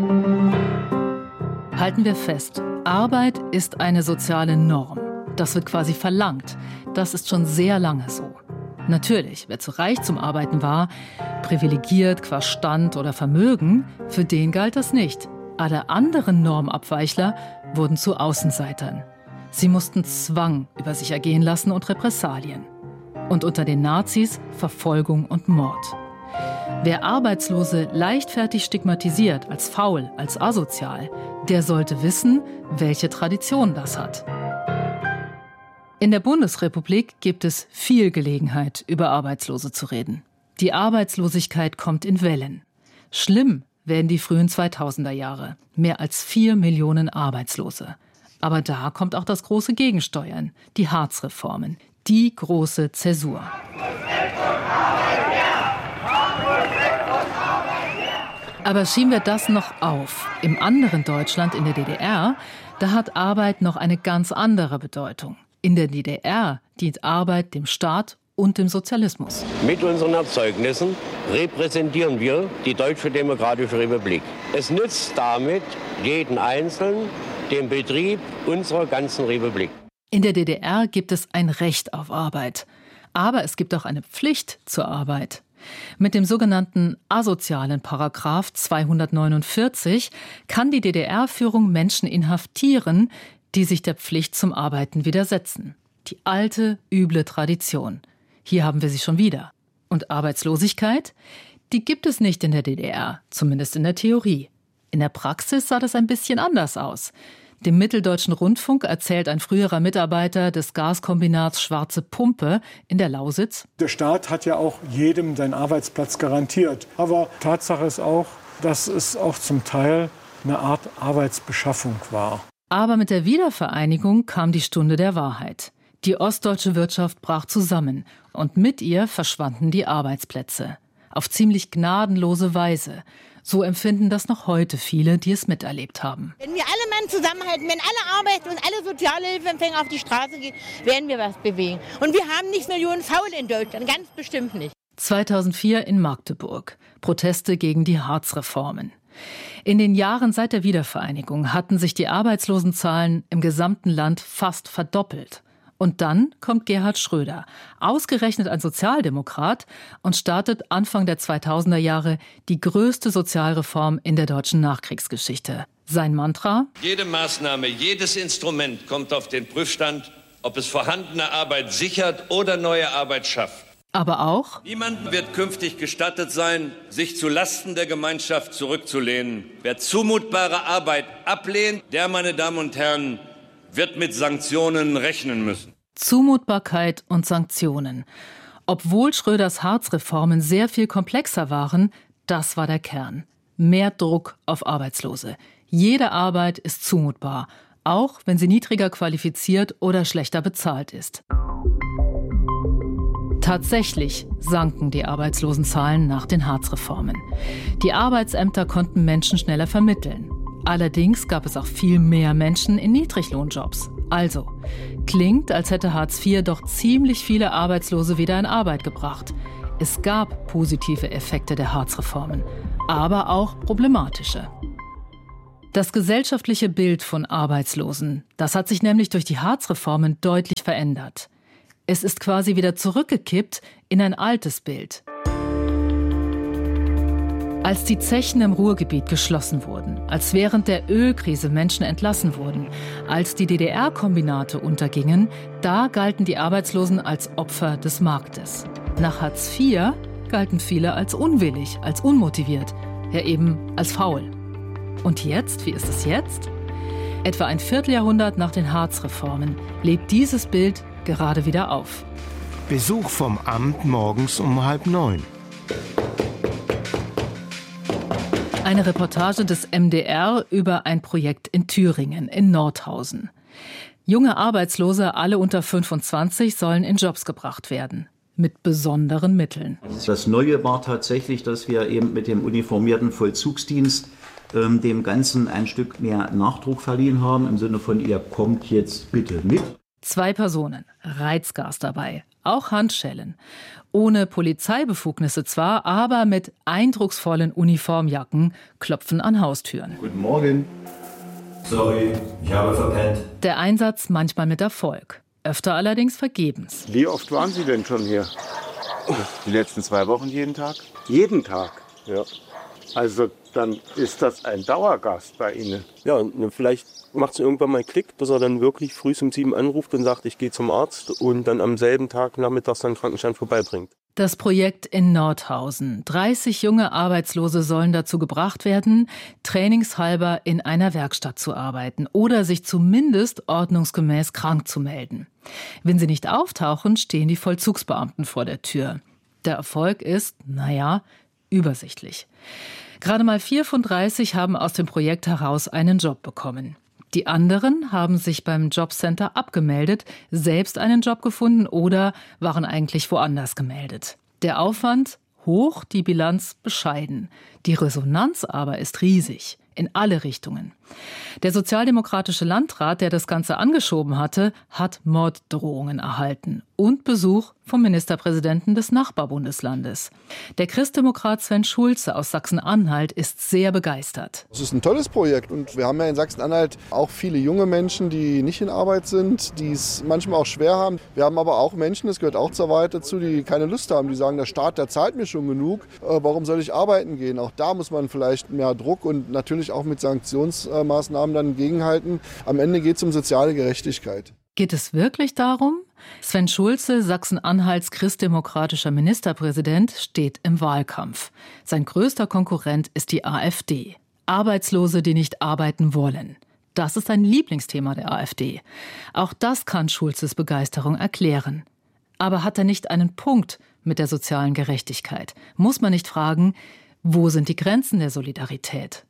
Halten wir fest, Arbeit ist eine soziale Norm. Das wird quasi verlangt. Das ist schon sehr lange so. Natürlich, wer zu reich zum Arbeiten war, privilegiert qua Stand oder Vermögen, für den galt das nicht. Alle anderen Normabweichler wurden zu Außenseitern. Sie mussten Zwang über sich ergehen lassen und Repressalien. Und unter den Nazis Verfolgung und Mord. Wer Arbeitslose leichtfertig stigmatisiert, als faul, als asozial, der sollte wissen, welche Tradition das hat. In der Bundesrepublik gibt es viel Gelegenheit, über Arbeitslose zu reden. Die Arbeitslosigkeit kommt in Wellen. Schlimm werden die frühen zweitausender Jahre. Mehr als vier Millionen Arbeitslose. Aber da kommt auch das große Gegensteuern, die Hartz-Reformen. Die große Zäsur. Aber schieben wir das noch auf. Im anderen Deutschland, in der D D R, da hat Arbeit noch eine ganz andere Bedeutung. In der D D R dient Arbeit dem Staat und dem Sozialismus. Mit unseren Erzeugnissen repräsentieren wir die Deutsche Demokratische Republik. Es nützt damit jeden Einzelnen, den Betrieb unserer ganzen Republik. In der D D R gibt es ein Recht auf Arbeit. Aber es gibt auch eine Pflicht zur Arbeit. Mit dem sogenannten asozialen Paragraph zweihundertneunundvierzig kann die D D R-Führung Menschen inhaftieren, die sich der Pflicht zum Arbeiten widersetzen. Die alte, üble Tradition. Hier haben wir sie schon wieder. Und Arbeitslosigkeit? Die gibt es nicht in der D D R, zumindest in der Theorie. In der Praxis sah das ein bisschen anders aus. Dem Mitteldeutschen Rundfunk erzählt ein früherer Mitarbeiter des Gaskombinats Schwarze Pumpe in der Lausitz: Der Staat hat ja auch jedem seinen Arbeitsplatz garantiert. Aber Tatsache ist auch, dass es auch zum Teil eine Art Arbeitsbeschaffung war. Aber mit der Wiedervereinigung kam die Stunde der Wahrheit. Die ostdeutsche Wirtschaft brach zusammen und mit ihr verschwanden die Arbeitsplätze. Auf ziemlich gnadenlose Weise. So empfinden das noch heute viele, die es miterlebt haben. Wenn wir alle Mann zusammenhalten, wenn alle arbeiten und alle Sozialhilfeempfänger auf die Straße gehen, werden wir was bewegen. Und wir haben nicht Millionen Faule in Deutschland, ganz bestimmt nicht. zweitausendvier in Magdeburg. Proteste gegen die Hartz-Reformen. In den Jahren seit der Wiedervereinigung hatten sich die Arbeitslosenzahlen im gesamten Land fast verdoppelt. Und dann kommt Gerhard Schröder, ausgerechnet ein Sozialdemokrat, und startet Anfang der zweitausender Jahre die größte Sozialreform in der deutschen Nachkriegsgeschichte. Sein Mantra: Jede Maßnahme, jedes Instrument kommt auf den Prüfstand, ob es vorhandene Arbeit sichert oder neue Arbeit schafft. Aber auch: Niemandem wird künftig gestattet sein, sich zu Lasten der Gemeinschaft zurückzulehnen. Wer zumutbare Arbeit ablehnt, der, meine Damen und Herren, wird mit Sanktionen rechnen müssen. Zumutbarkeit und Sanktionen. Obwohl Schröders Hartz-Reformen sehr viel komplexer waren, das war der Kern. Mehr Druck auf Arbeitslose. Jede Arbeit ist zumutbar, auch wenn sie niedriger qualifiziert oder schlechter bezahlt ist. Tatsächlich sanken die Arbeitslosenzahlen nach den Hartz-Reformen. Die Arbeitsämter konnten Menschen schneller vermitteln. Allerdings gab es auch viel mehr Menschen in Niedriglohnjobs. Also, klingt, als hätte Hartz vier doch ziemlich viele Arbeitslose wieder in Arbeit gebracht. Es gab positive Effekte der Hartz-Reformen, aber auch problematische. Das gesellschaftliche Bild von Arbeitslosen, das hat sich nämlich durch die Hartz-Reformen deutlich verändert. Es ist quasi wieder zurückgekippt in ein altes Bild. Als die Zechen im Ruhrgebiet geschlossen wurden, als während der Ölkrise Menschen entlassen wurden, als die D D R-Kombinate untergingen, da galten die Arbeitslosen als Opfer des Marktes. Nach Hartz vier galten viele als unwillig, als unmotiviert, ja eben als faul. Und jetzt, wie ist es jetzt? Etwa ein Vierteljahrhundert nach den Hartz-Reformen lebt dieses Bild gerade wieder auf. Besuch vom Amt morgens um halb neun. Eine Reportage des M D R über ein Projekt in Thüringen, in Nordhausen. Junge Arbeitslose, alle unter fünfundzwanzig, sollen in Jobs gebracht werden. Mit besonderen Mitteln. Das Neue war tatsächlich, dass wir eben mit dem uniformierten Vollzugsdienst ähm, dem Ganzen ein Stück mehr Nachdruck verliehen haben, im Sinne von, ihr kommt jetzt bitte mit. Zwei Personen, Reizgas dabei, auch Handschellen. Ohne Polizeibefugnisse zwar, aber mit eindrucksvollen Uniformjacken klopfen an Haustüren. Guten Morgen. Sorry, ich habe verpennt. Der Einsatz manchmal mit Erfolg, öfter allerdings vergebens. Wie oft waren Sie denn schon hier? Die letzten zwei Wochen jeden Tag? Jeden Tag, ja. Also dann ist das ein Dauergast bei Ihnen. Ja, und vielleicht macht es irgendwann mal Klick, dass er dann wirklich früh um sieben anruft und sagt, ich gehe zum Arzt und dann am selben Tag nachmittags seinen Krankenschein vorbeibringt. Das Projekt in Nordhausen. dreißig junge Arbeitslose sollen dazu gebracht werden, trainingshalber in einer Werkstatt zu arbeiten oder sich zumindest ordnungsgemäß krank zu melden. Wenn sie nicht auftauchen, stehen die Vollzugsbeamten vor der Tür. Der Erfolg ist, naja, übersichtlich. Gerade mal vier von dreißig haben aus dem Projekt heraus einen Job bekommen. Die anderen haben sich beim Jobcenter abgemeldet, selbst einen Job gefunden oder waren eigentlich woanders gemeldet. Der Aufwand hoch, die Bilanz bescheiden. Die Resonanz aber ist riesig, in alle Richtungen. Der sozialdemokratische Landrat, der das Ganze angeschoben hatte, hat Morddrohungen erhalten und Besuch vom Ministerpräsidenten des Nachbarbundeslandes. Der Christdemokrat Sven Schulze aus Sachsen-Anhalt ist sehr begeistert. Es ist ein tolles Projekt und wir haben ja in Sachsen-Anhalt auch viele junge Menschen, die nicht in Arbeit sind, die es manchmal auch schwer haben. Wir haben aber auch Menschen, das gehört auch zur Wahrheit dazu, die keine Lust haben, die sagen, der Staat, der zahlt mir schon genug, warum soll ich arbeiten gehen? Auch da muss man vielleicht mehr Druck und natürlich auch mit Sanktionsmaßnahmen dann gegenhalten. Am Ende geht es um soziale Gerechtigkeit. Geht es wirklich darum? Sven Schulze, Sachsen-Anhalts christdemokratischer Ministerpräsident, steht im Wahlkampf. Sein größter Konkurrent ist die AfD. Arbeitslose, die nicht arbeiten wollen. Das ist ein Lieblingsthema der AfD. Auch das kann Schulzes Begeisterung erklären. Aber hat er nicht einen Punkt mit der sozialen Gerechtigkeit? Muss man nicht fragen, wo sind die Grenzen der Solidarität?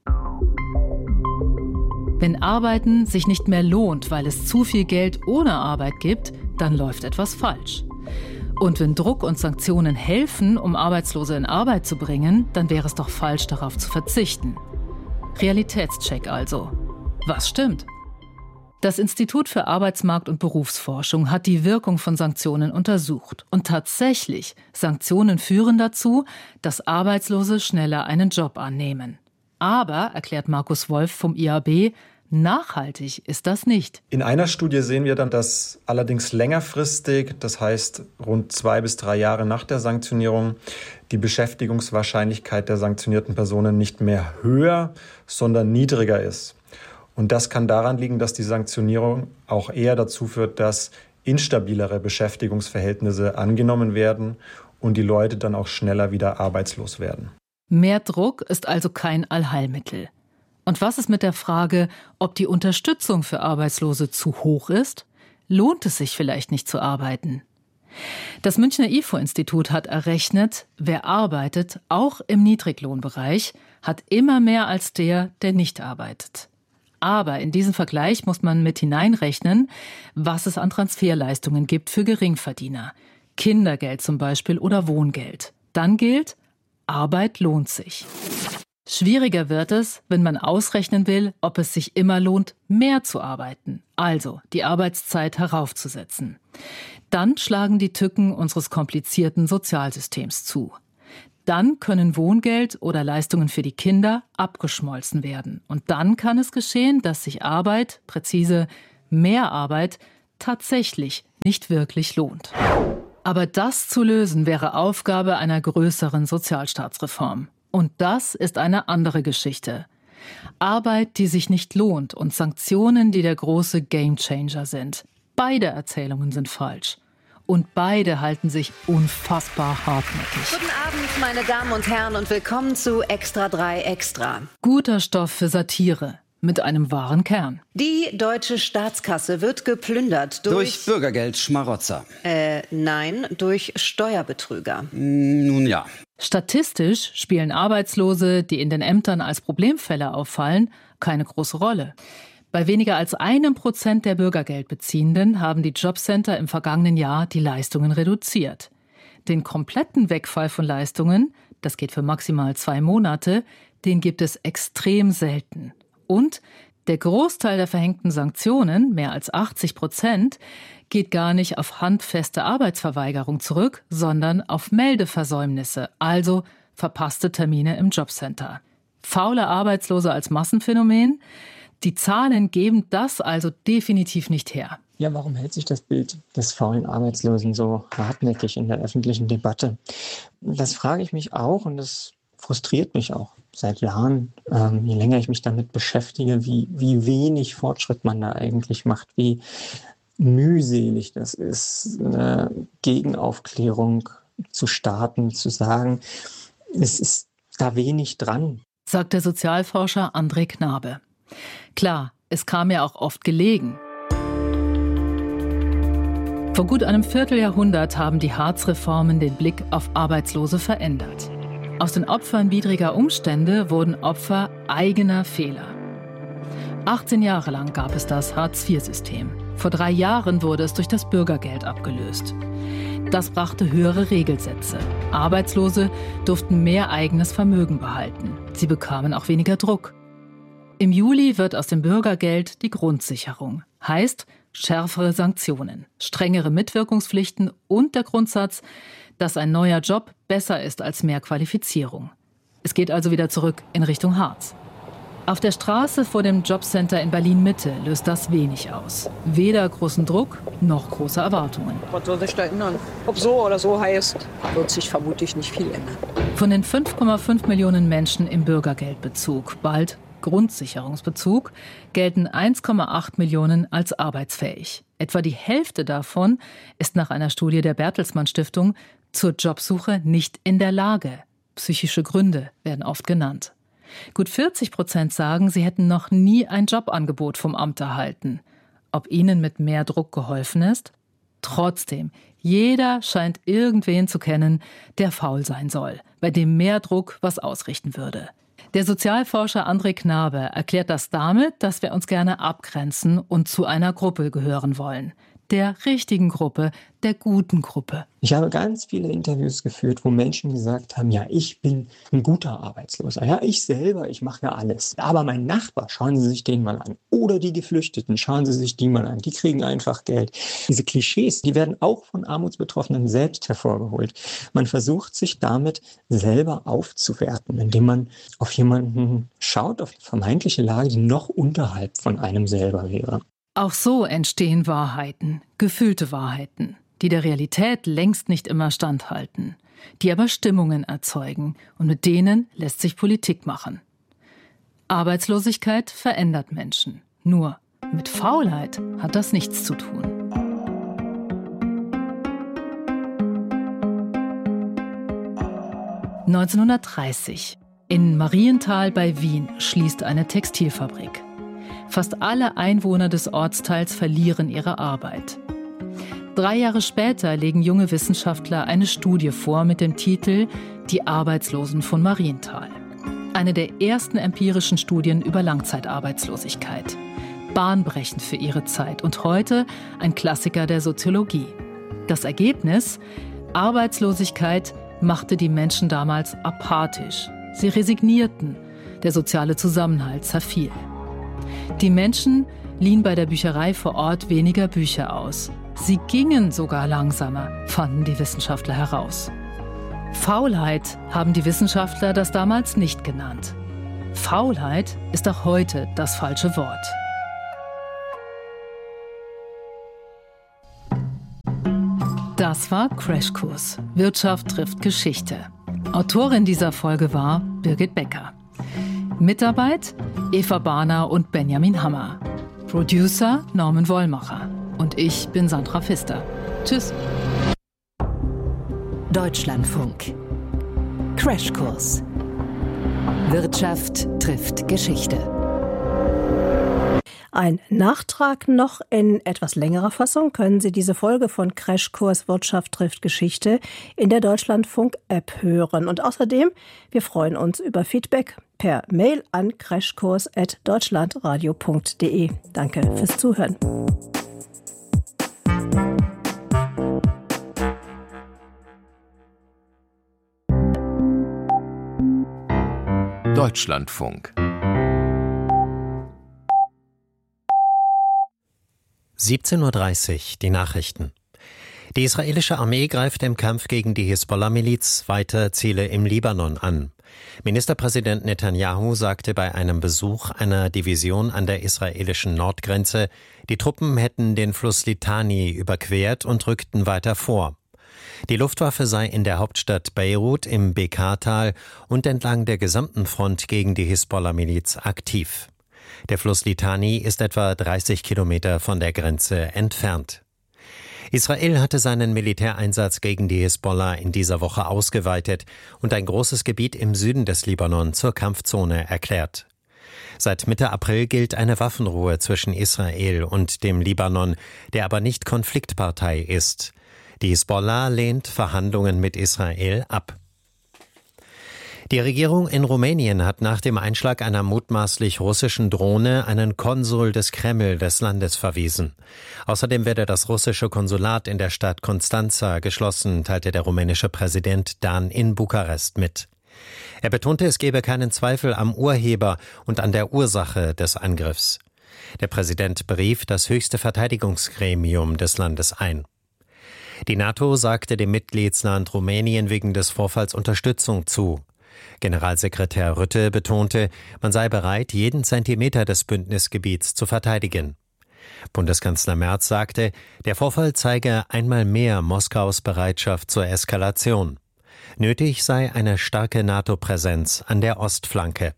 Wenn Arbeiten sich nicht mehr lohnt, weil es zu viel Geld ohne Arbeit gibt, dann läuft etwas falsch. Und wenn Druck und Sanktionen helfen, um Arbeitslose in Arbeit zu bringen, dann wäre es doch falsch, darauf zu verzichten. Realitätscheck also. Was stimmt? Das Institut für Arbeitsmarkt- und Berufsforschung hat die Wirkung von Sanktionen untersucht. Und tatsächlich, Sanktionen führen dazu, dass Arbeitslose schneller einen Job annehmen. Aber, erklärt Markus Wolf vom I A B, nachhaltig ist das nicht. In einer Studie sehen wir dann, dass allerdings längerfristig, das heißt rund zwei bis drei Jahre nach der Sanktionierung, die Beschäftigungswahrscheinlichkeit der sanktionierten Personen nicht mehr höher, sondern niedriger ist. Und das kann daran liegen, dass die Sanktionierung auch eher dazu führt, dass instabilere Beschäftigungsverhältnisse angenommen werden und die Leute dann auch schneller wieder arbeitslos werden. Mehr Druck ist also kein Allheilmittel. Und was ist mit der Frage, ob die Unterstützung für Arbeitslose zu hoch ist? Lohnt es sich vielleicht nicht zu arbeiten? Das Münchner I F O-Institut hat errechnet, wer arbeitet, auch im Niedriglohnbereich, hat immer mehr als der, der nicht arbeitet. Aber in diesen Vergleich muss man mit hineinrechnen, was es an Transferleistungen gibt für Geringverdiener. Kindergeld zum Beispiel oder Wohngeld. Dann gilt, Arbeit lohnt sich. Schwieriger wird es, wenn man ausrechnen will, ob es sich immer lohnt, mehr zu arbeiten, also die Arbeitszeit heraufzusetzen. Dann schlagen die Tücken unseres komplizierten Sozialsystems zu. Dann können Wohngeld oder Leistungen für die Kinder abgeschmolzen werden. Und dann kann es geschehen, dass sich Arbeit, präzise mehr Arbeit, tatsächlich nicht wirklich lohnt. Aber das zu lösen wäre Aufgabe einer größeren Sozialstaatsreform. Und das ist eine andere Geschichte. Arbeit, die sich nicht lohnt und Sanktionen, die der große Gamechanger sind. Beide Erzählungen sind falsch. Und beide halten sich unfassbar hartnäckig. Guten Abend, meine Damen und Herren, und willkommen zu Extra drei Extra. Guter Stoff für Satire mit einem wahren Kern. Die deutsche Staatskasse wird geplündert durch... Durch Bürgergeldschmarotzer. Äh, nein, durch Steuerbetrüger. Nun ja. Statistisch spielen Arbeitslose, die in den Ämtern als Problemfälle auffallen, keine große Rolle. Bei weniger als einem Prozent der Bürgergeldbeziehenden haben die Jobcenter im vergangenen Jahr die Leistungen reduziert. Den kompletten Wegfall von Leistungen, das geht für maximal zwei Monate, den gibt es extrem selten. Und der Großteil der verhängten Sanktionen, mehr als achtzig Prozent, geht gar nicht auf handfeste Arbeitsverweigerung zurück, sondern auf Meldeversäumnisse, also verpasste Termine im Jobcenter. Faule Arbeitslose als Massenphänomen? Die Zahlen geben das also definitiv nicht her. Ja, warum hält sich das Bild des faulen Arbeitslosen so hartnäckig in der öffentlichen Debatte? Das frage ich mich auch und das frustriert mich auch seit Jahren, ähm, je länger ich mich damit beschäftige, wie, wie wenig Fortschritt man da eigentlich macht, wie mühselig das ist, eine Gegenaufklärung zu starten, zu sagen, es ist da wenig dran. Sagt der Sozialforscher André Knabe. Klar, es kam ja auch oft gelegen. Vor gut einem Vierteljahrhundert haben die Hartz-Reformen den Blick auf Arbeitslose verändert. Aus den Opfern widriger Umstände wurden Opfer eigener Fehler. achtzehn Jahre lang gab es das Hartz-vier-System. Vor drei Jahren wurde es durch das Bürgergeld abgelöst. Das brachte höhere Regelsätze. Arbeitslose durften mehr eigenes Vermögen behalten. Sie bekamen auch weniger Druck. Im Juli wird aus dem Bürgergeld die Grundsicherung. Heißt schärfere Sanktionen, strengere Mitwirkungspflichten und der Grundsatz, dass ein neuer Job besser ist als mehr Qualifizierung. Es geht also wieder zurück in Richtung Hartz. Auf der Straße vor dem Jobcenter in Berlin-Mitte löst das wenig aus. Weder großen Druck noch große Erwartungen. Was soll sich da ändern? Ob so oder so heißt, wird sich vermutlich nicht viel ändern. Von den fünf Komma fünf Millionen Menschen im Bürgergeldbezug, bald Grundsicherungsbezug, gelten eins Komma acht Millionen als arbeitsfähig. Etwa die Hälfte davon ist nach einer Studie der Bertelsmann Stiftung zur Jobsuche nicht in der Lage. Psychische Gründe werden oft genannt. Gut vierzig Prozent sagen, sie hätten noch nie ein Jobangebot vom Amt erhalten. Ob ihnen mit mehr Druck geholfen ist? Trotzdem, jeder scheint irgendwen zu kennen, der faul sein soll, bei dem mehr Druck was ausrichten würde. Der Sozialforscher André Knabe erklärt das damit, dass wir uns gerne abgrenzen und zu einer Gruppe gehören wollen. Der richtigen Gruppe, der guten Gruppe. Ich habe ganz viele Interviews geführt, wo Menschen gesagt haben, ja, ich bin ein guter Arbeitsloser. Ja, ich selber, ich mache ja alles. Aber mein Nachbar, schauen Sie sich den mal an. Oder die Geflüchteten, schauen Sie sich die mal an. Die kriegen einfach Geld. Diese Klischees, die werden auch von Armutsbetroffenen selbst hervorgeholt. Man versucht sich damit selber aufzuwerten, indem man auf jemanden schaut, auf die vermeintliche Lage, die noch unterhalb von einem selber wäre. Auch so entstehen Wahrheiten, gefühlte Wahrheiten, die der Realität längst nicht immer standhalten, die aber Stimmungen erzeugen und mit denen lässt sich Politik machen. Arbeitslosigkeit verändert Menschen. Nur mit Faulheit hat das nichts zu tun. neunzehnhundertdreißig. In Marienthal bei Wien schließt eine Textilfabrik. Fast alle Einwohner des Ortsteils verlieren ihre Arbeit. Drei Jahre später legen junge Wissenschaftler eine Studie vor mit dem Titel »Die Arbeitslosen von Marienthal«. Eine der ersten empirischen Studien über Langzeitarbeitslosigkeit. Bahnbrechend für ihre Zeit und heute ein Klassiker der Soziologie. Das Ergebnis? Arbeitslosigkeit machte die Menschen damals apathisch. Sie resignierten. Der soziale Zusammenhalt zerfiel. Die Menschen liehen bei der Bücherei vor Ort weniger Bücher aus. Sie gingen sogar langsamer, fanden die Wissenschaftler heraus. Faulheit haben die Wissenschaftler das damals nicht genannt. Faulheit ist auch heute das falsche Wort. Das war Crashkurs. Wirtschaft trifft Geschichte. Autorin dieser Folge war Birgit Becker. Mitarbeit Eva Bahner und Benjamin Hammer. Producer Norman Wollmacher. Und ich bin Sandra Pfister. Tschüss. Deutschlandfunk. Crashkurs. Wirtschaft trifft Geschichte. Ein Nachtrag noch in etwas längerer Fassung können Sie diese Folge von Crashkurs Wirtschaft trifft Geschichte in der Deutschlandfunk-App hören. Und außerdem, wir freuen uns über Feedback per Mail an crashkurs at deutschlandradio punkt de. Danke fürs Zuhören. Deutschlandfunk. siebzehn Uhr dreißig, die Nachrichten. Die israelische Armee greift im Kampf gegen die Hisbollah-Miliz weiter Ziele im Libanon an. Ministerpräsident Netanyahu sagte bei einem Besuch einer Division an der israelischen Nordgrenze, die Truppen hätten den Fluss Litani überquert und rückten weiter vor. Die Luftwaffe sei in der Hauptstadt Beirut im Bekaa-Tal und entlang der gesamten Front gegen die Hisbollah-Miliz aktiv. Der Fluss Litani ist etwa dreißig Kilometer von der Grenze entfernt. Israel hatte seinen Militäreinsatz gegen die Hisbollah in dieser Woche ausgeweitet und ein großes Gebiet im Süden des Libanon zur Kampfzone erklärt. Seit Mitte April gilt eine Waffenruhe zwischen Israel und dem Libanon, der aber nicht Konfliktpartei ist. Die Hisbollah lehnt Verhandlungen mit Israel ab. Die Regierung in Rumänien hat nach dem Einschlag einer mutmaßlich russischen Drohne einen Konsul des Kreml des Landes verwiesen. Außerdem werde das russische Konsulat in der Stadt Constanța geschlossen, teilte der rumänische Präsident Dan in Bukarest mit. Er betonte, es gebe keinen Zweifel am Urheber und an der Ursache des Angriffs. Der Präsident berief das höchste Verteidigungsgremium des Landes ein. Die NATO sagte dem Mitgliedsland Rumänien wegen des Vorfalls Unterstützung zu. Generalsekretär Rutte betonte, man sei bereit, jeden Zentimeter des Bündnisgebiets zu verteidigen. Bundeskanzler Merz sagte, der Vorfall zeige einmal mehr Moskaus Bereitschaft zur Eskalation. Nötig sei eine starke NATO-Präsenz an der Ostflanke.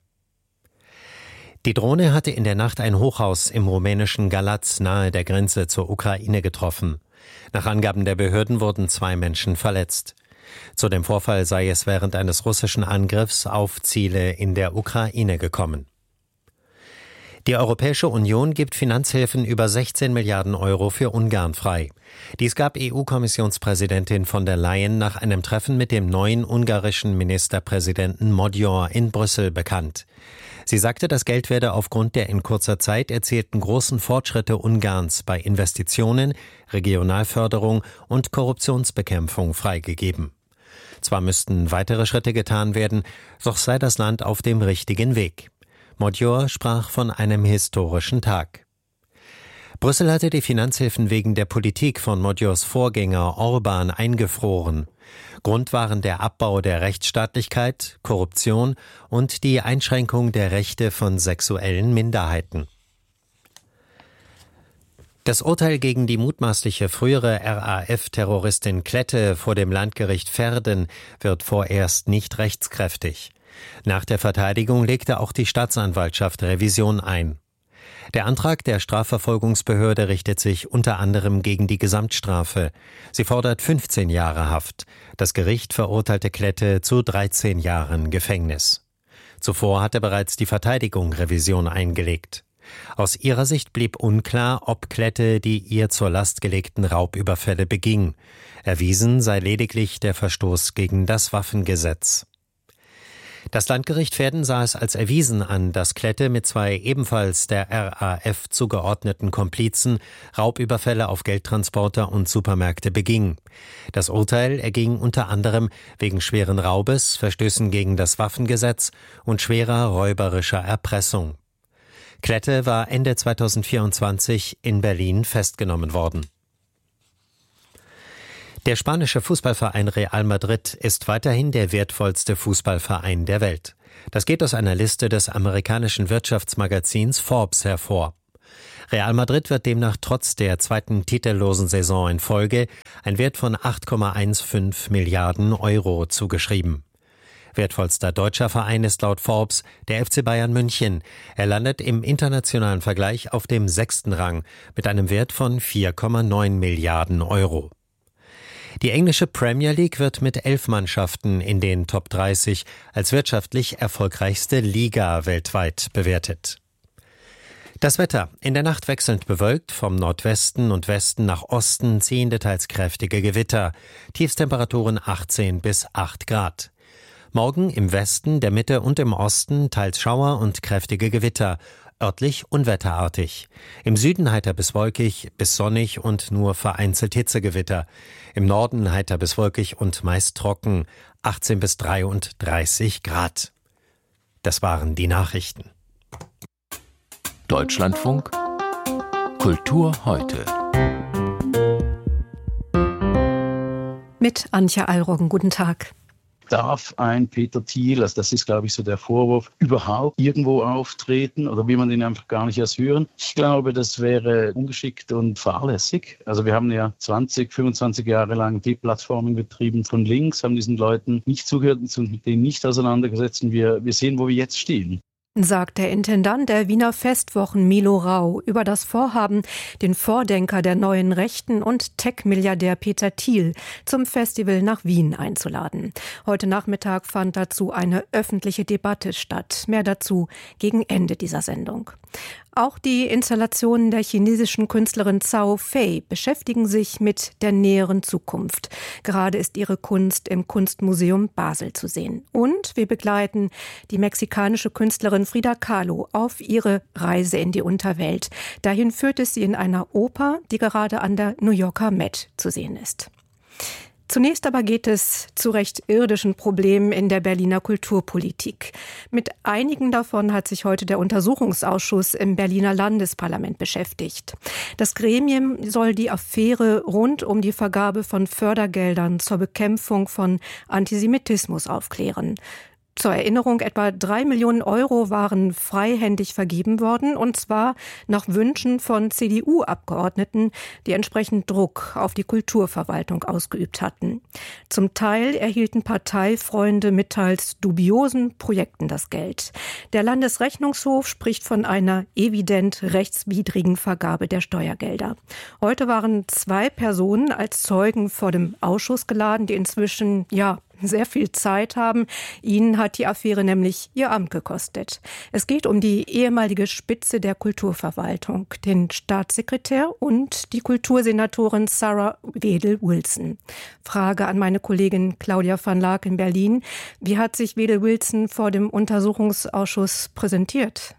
Die Drohne hatte in der Nacht ein Hochhaus im rumänischen Galați nahe der Grenze zur Ukraine getroffen. Nach Angaben der Behörden wurden zwei Menschen verletzt. Zu dem Vorfall sei es während eines russischen Angriffs auf Ziele in der Ukraine gekommen. Die Europäische Union gibt Finanzhilfen über sechzehn Milliarden Euro für Ungarn frei. Dies gab E U-Kommissionspräsidentin von der Leyen nach einem Treffen mit dem neuen ungarischen Ministerpräsidenten Magyar in Brüssel bekannt. Sie sagte, das Geld werde aufgrund der in kurzer Zeit erzielten großen Fortschritte Ungarns bei Investitionen, Regionalförderung und Korruptionsbekämpfung freigegeben. Zwar müssten weitere Schritte getan werden, doch sei das Land auf dem richtigen Weg. Magyar sprach von einem historischen Tag. Brüssel hatte die Finanzhilfen wegen der Politik von Magyars Vorgänger Orbán eingefroren. Grund waren der Abbau der Rechtsstaatlichkeit, Korruption und die Einschränkung der Rechte von sexuellen Minderheiten. Das Urteil gegen die mutmaßliche frühere R A F-Terroristin Klette vor dem Landgericht Verden wird vorerst nicht rechtskräftig. Nach der Verteidigung legte auch die Staatsanwaltschaft Revision ein. Der Antrag der Strafverfolgungsbehörde richtet sich unter anderem gegen die Gesamtstrafe. Sie fordert fünfzehn Jahre Haft. Das Gericht verurteilte Klette zu dreizehn Jahren Gefängnis. Zuvor hatte bereits die Verteidigung Revision eingelegt. Aus ihrer Sicht blieb unklar, ob Klette die ihr zur Last gelegten Raubüberfälle beging. Erwiesen sei lediglich der Verstoß gegen das Waffengesetz. Das Landgericht Verden sah es als erwiesen an, dass Klette mit zwei ebenfalls der R A F zugeordneten Komplizen Raubüberfälle auf Geldtransporter und Supermärkte beging. Das Urteil erging unter anderem wegen schweren Raubes, Verstößen gegen das Waffengesetz und schwerer räuberischer Erpressung. Klette war Ende zweitausendvierundzwanzig in Berlin festgenommen worden. Der spanische Fußballverein Real Madrid ist weiterhin der wertvollste Fußballverein der Welt. Das geht aus einer Liste des amerikanischen Wirtschaftsmagazins Forbes hervor. Real Madrid wird demnach trotz der zweiten titellosen Saison in Folge ein Wert von acht Komma fünfzehn Milliarden Euro zugeschrieben. Wertvollster deutscher Verein ist laut Forbes der F C Bayern München. Er landet im internationalen Vergleich auf dem sechsten Rang mit einem Wert von vier Komma neun Milliarden Euro. Die englische Premier League wird mit elf Mannschaften in den Top dreißig als wirtschaftlich erfolgreichste Liga weltweit bewertet. Das Wetter. In der Nacht wechselnd bewölkt, vom Nordwesten und Westen nach Osten ziehende teils kräftige Gewitter. Tiefstemperaturen achtzehn bis acht Grad. Morgen im Westen, der Mitte und im Osten teils Schauer und kräftige Gewitter. Örtlich unwetterartig. Im Süden heiter bis wolkig, bis sonnig und nur vereinzelt Hitzegewitter. Im Norden heiter bis wolkig und meist trocken. achtzehn bis dreiunddreißig Grad. Das waren die Nachrichten. Deutschlandfunk Kultur heute. Mit Antje Allroggen, guten Tag. Darf ein Peter Thiel, also das ist, glaube ich, so der Vorwurf, überhaupt irgendwo auftreten oder will man den einfach gar nicht erst hören? Ich glaube, das wäre ungeschickt und fahrlässig. Also wir haben ja zwanzig, fünfundzwanzig Jahre lang Deplatforming betrieben von links, haben diesen Leuten nicht zugehört und mit denen nicht auseinandergesetzt. Und wir, wir sehen, wo wir jetzt stehen. Sagt der Intendant der Wiener Festwochen Milo Rau über das Vorhaben, den Vordenker der neuen Rechten und Tech-Milliardär Peter Thiel zum Festival nach Wien einzuladen. Heute Nachmittag fand dazu eine öffentliche Debatte statt. Mehr dazu gegen Ende dieser Sendung. Auch die Installationen der chinesischen Künstlerin Zhao Fei beschäftigen sich mit der näheren Zukunft. Gerade ist ihre Kunst im Kunstmuseum Basel zu sehen. Und wir begleiten die mexikanische Künstlerin Frida Kahlo auf ihre Reise in die Unterwelt. Dahin führt es sie in einer Oper, die gerade an der New Yorker Met zu sehen ist. Zunächst aber geht es zu recht irdischen Problemen in der Berliner Kulturpolitik. Mit einigen davon hat sich heute der Untersuchungsausschuss im Berliner Landesparlament beschäftigt. Das Gremium soll die Affäre rund um die Vergabe von Fördergeldern zur Bekämpfung von Antisemitismus aufklären. Zur Erinnerung, etwa drei Millionen Euro waren freihändig vergeben worden, und zwar nach Wünschen von C D U-Abgeordneten, die entsprechend Druck auf die Kulturverwaltung ausgeübt hatten. Zum Teil erhielten Parteifreunde mit teils dubiosen Projekten das Geld. Der Landesrechnungshof spricht von einer evident rechtswidrigen Vergabe der Steuergelder. Heute waren zwei Personen als Zeugen vor dem Ausschuss geladen, die inzwischen, ja, sehr viel Zeit haben. Ihnen hat die Affäre nämlich ihr Amt gekostet. Es geht um die ehemalige Spitze der Kulturverwaltung, den Staatssekretär und die Kultursenatorin Sarah Wedel-Wilson. Frage an meine Kollegin Claudia van Laak in Berlin. Wie hat sich Wedel-Wilson vor dem Untersuchungsausschuss präsentiert?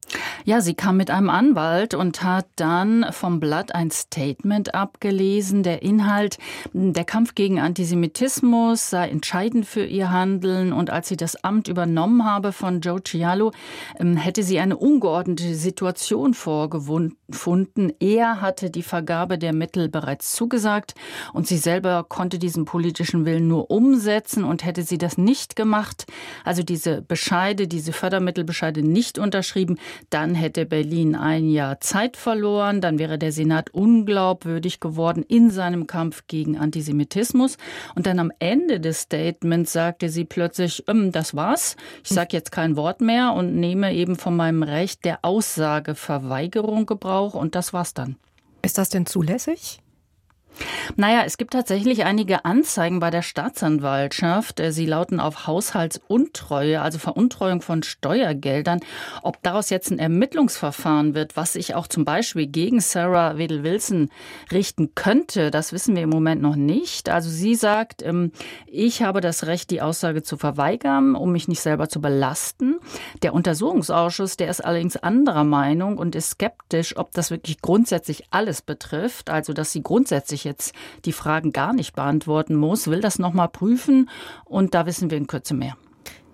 Ja, sie kam mit einem Anwalt und hat dann vom Blatt ein Statement abgelesen. Der Inhalt, der Kampf gegen Antisemitismus sei entscheidend für ihr Handeln. Und als sie das Amt übernommen habe von Joe Cialo, hätte sie eine ungeordnete Situation vorgefunden. Er hatte die Vergabe der Mittel bereits zugesagt und sie selber konnte diesen politischen Willen nur umsetzen. Und hätte sie das nicht gemacht, also diese Bescheide, diese Fördermittelbescheide nicht unterschrieben, dann hätte Berlin ein Jahr Zeit verloren, dann wäre der Senat unglaubwürdig geworden in seinem Kampf gegen Antisemitismus. Und dann am Ende des Statements sagte sie plötzlich, ähm, das war's, ich sage jetzt kein Wort mehr und nehme eben von meinem Recht der Aussageverweigerung Gebrauch, und das war's dann. Ist das denn zulässig? Naja, es gibt tatsächlich einige Anzeigen bei der Staatsanwaltschaft. Sie lauten auf Haushaltsuntreue, also Veruntreuung von Steuergeldern. Ob daraus jetzt ein Ermittlungsverfahren wird, was sich auch zum Beispiel gegen Sarah Wedel-Wilson richten könnte, das wissen wir im Moment noch nicht. Also sie sagt, ich habe das Recht, die Aussage zu verweigern, um mich nicht selber zu belasten. Der Untersuchungsausschuss, der ist allerdings anderer Meinung und ist skeptisch, ob das wirklich grundsätzlich alles betrifft, also dass sie grundsätzlich jetzt die Fragen gar nicht beantworten muss, will das nochmal prüfen und da wissen wir in Kürze mehr.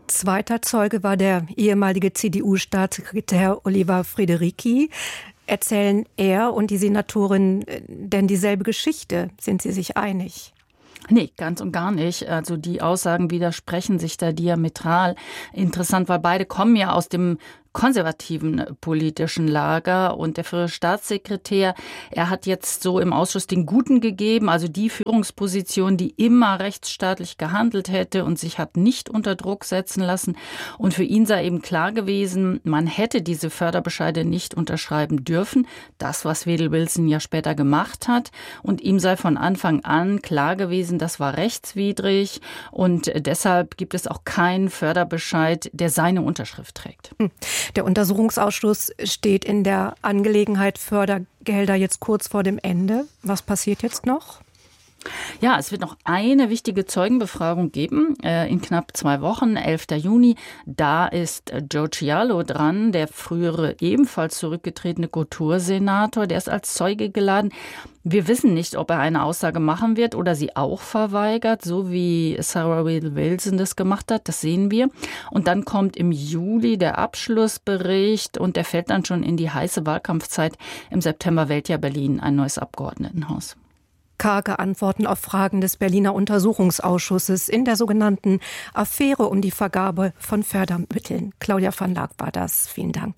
Zweiter Zeuge war der ehemalige C D U-Staatssekretär Oliver Friedrichi. Erzählen er und die Senatorin denn dieselbe Geschichte? Sind sie sich einig? Nee, ganz und gar nicht. Also die Aussagen widersprechen sich da diametral. Interessant, weil beide kommen ja aus dem konservativen politischen Lager und der frühere Staatssekretär, er hat jetzt so im Ausschuss den Guten gegeben, also die Führungsposition, die immer rechtsstaatlich gehandelt hätte und sich hat nicht unter Druck setzen lassen. Und für ihn sei eben klar gewesen, man hätte diese Förderbescheide nicht unterschreiben dürfen. Das, was Wedel Wilson ja später gemacht hat. Und ihm sei von Anfang an klar gewesen, das war rechtswidrig und deshalb gibt es auch keinen Förderbescheid, der seine Unterschrift trägt. Der Untersuchungsausschuss steht in der Angelegenheit Fördergelder jetzt kurz vor dem Ende. Was passiert jetzt noch? Ja, es wird noch eine wichtige Zeugenbefragung geben, äh, in knapp zwei Wochen, elfter Juni. Da ist äh, Joe Cialo dran, der frühere ebenfalls zurückgetretene Kultursenator. Der ist als Zeuge geladen. Wir wissen nicht, ob er eine Aussage machen wird oder sie auch verweigert, so wie Sarah Wedel Wilson das gemacht hat. Das sehen wir. Und dann kommt im Juli der Abschlussbericht und der fällt dann schon in die heiße Wahlkampfzeit. Im September wählt ja Berlin ein neues Abgeordnetenhaus. Karge Antworten auf Fragen des Berliner Untersuchungsausschusses in der sogenannten Affäre um die Vergabe von Fördermitteln. Claudia van Laak war das. Vielen Dank.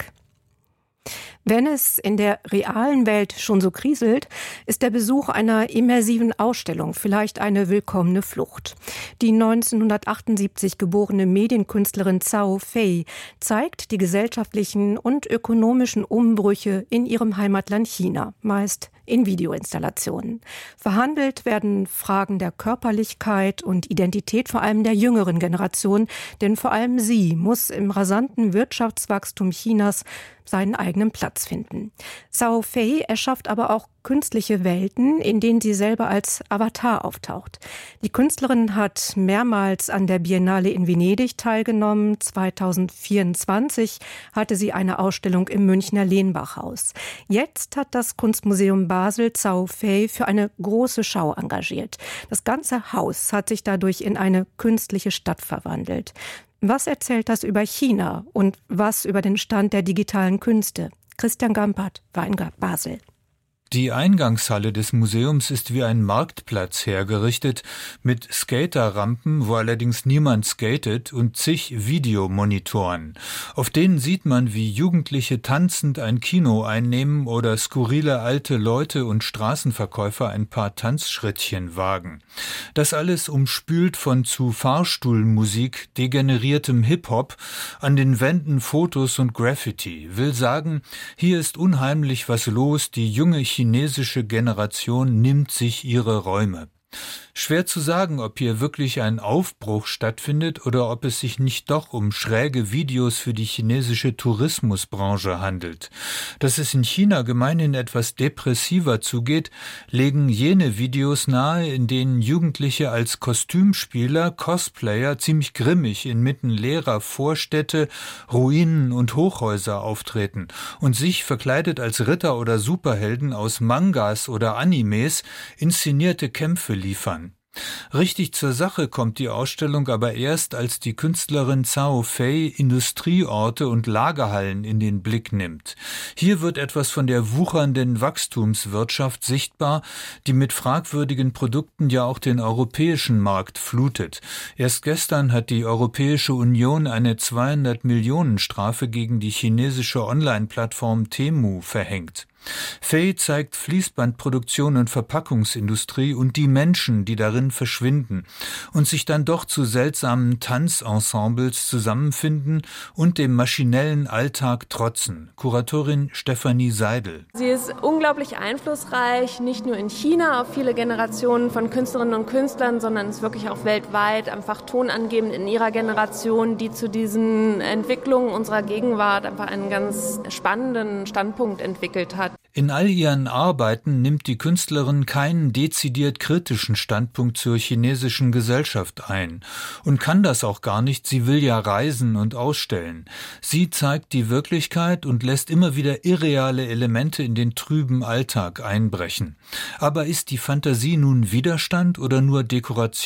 Wenn es in der realen Welt schon so kriselt, ist der Besuch einer immersiven Ausstellung vielleicht eine willkommene Flucht. Die neunzehnhundertachtundsiebzig geborene Medienkünstlerin Zhao Fei zeigt die gesellschaftlichen und ökonomischen Umbrüche in ihrem Heimatland China, meist in Videoinstallationen. Verhandelt werden Fragen der Körperlichkeit und Identität vor allem der jüngeren Generation, denn vor allem sie muss im rasanten Wirtschaftswachstum Chinas seinen eigenen Platz finden. Zhao Fei erschafft aber auch künstliche Welten, in denen sie selber als Avatar auftaucht. Die Künstlerin hat mehrmals an der Biennale in Venedig teilgenommen. zweitausendvierundzwanzig hatte sie eine Ausstellung im Münchner Lehnbachhaus. Jetzt hat das Kunstmuseum Basel Zhao Fei für eine große Schau engagiert. Das ganze Haus hat sich dadurch in eine künstliche Stadt verwandelt. Was erzählt das über China und was über den Stand der digitalen Künste? Christian Gampert war in Basel. Die Eingangshalle des Museums ist wie ein Marktplatz hergerichtet, mit Skaterrampen, wo allerdings niemand skatet, und zig Videomonitoren. Auf denen sieht man, wie Jugendliche tanzend ein Kino einnehmen oder skurrile alte Leute und Straßenverkäufer ein paar Tanzschrittchen wagen. Das alles umspült von zu Fahrstuhlmusik, degeneriertem Hip-Hop, an den Wänden Fotos und Graffiti. Will sagen, hier ist unheimlich was los, die junge chinesische Generation nimmt sich ihre Räume. Schwer zu sagen, ob hier wirklich ein Aufbruch stattfindet oder ob es sich nicht doch um schräge Videos für die chinesische Tourismusbranche handelt. Dass es in China gemeinhin etwas depressiver zugeht, legen jene Videos nahe, in denen Jugendliche als Kostümspieler, Cosplayer ziemlich grimmig inmitten leerer Vorstädte, Ruinen und Hochhäuser auftreten und sich verkleidet als Ritter oder Superhelden aus Mangas oder Animes inszenierte Kämpfe liefern. Richtig zur Sache kommt die Ausstellung aber erst, als die Künstlerin Zhao Fei Industrieorte und Lagerhallen in den Blick nimmt. Hier wird etwas von der wuchernden Wachstumswirtschaft sichtbar, die mit fragwürdigen Produkten ja auch den europäischen Markt flutet. Erst gestern hat die Europäische Union eine zweihundert Millionen Strafe gegen die chinesische Online-Plattform Temu verhängt. Fei zeigt Fließbandproduktion und Verpackungsindustrie und die Menschen, die darin verschwinden und sich dann doch zu seltsamen Tanzensembles zusammenfinden und dem maschinellen Alltag trotzen. Kuratorin Stefanie Seidel. Sie ist unglaublich einflussreich, nicht nur in China auf viele Generationen von Künstlerinnen und Künstlern, sondern ist wirklich auch weltweit einfach tonangebend in ihrer Generation, die zu diesen Entwicklungen unserer Gegenwart einfach einen ganz spannenden Standpunkt entwickelt hat. In all ihren Arbeiten nimmt die Künstlerin keinen dezidiert kritischen Standpunkt zur chinesischen Gesellschaft ein und kann das auch gar nicht, sie will ja reisen und ausstellen. Sie zeigt die Wirklichkeit und lässt immer wieder irreale Elemente in den trüben Alltag einbrechen. Aber ist die Fantasie nun Widerstand oder nur Dekoration?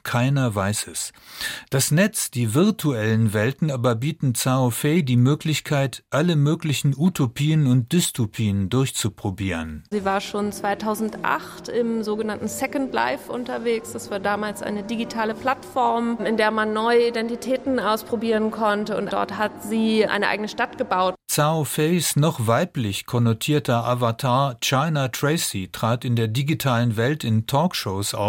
keiner weiß es. Das Netz, die virtuellen Welten aber bieten Zhao Fei die Möglichkeit, alle möglichen Utopien und Dystopien durchzuprobieren. Sie war schon zweitausendacht im sogenannten Second Life unterwegs. Das war damals eine digitale Plattform, in der man neue Identitäten ausprobieren konnte. Und dort hat sie eine eigene Stadt gebaut. Zhao Feis noch weiblich konnotierter Avatar China Tracy trat in der digitalen Welt in Talkshows auf.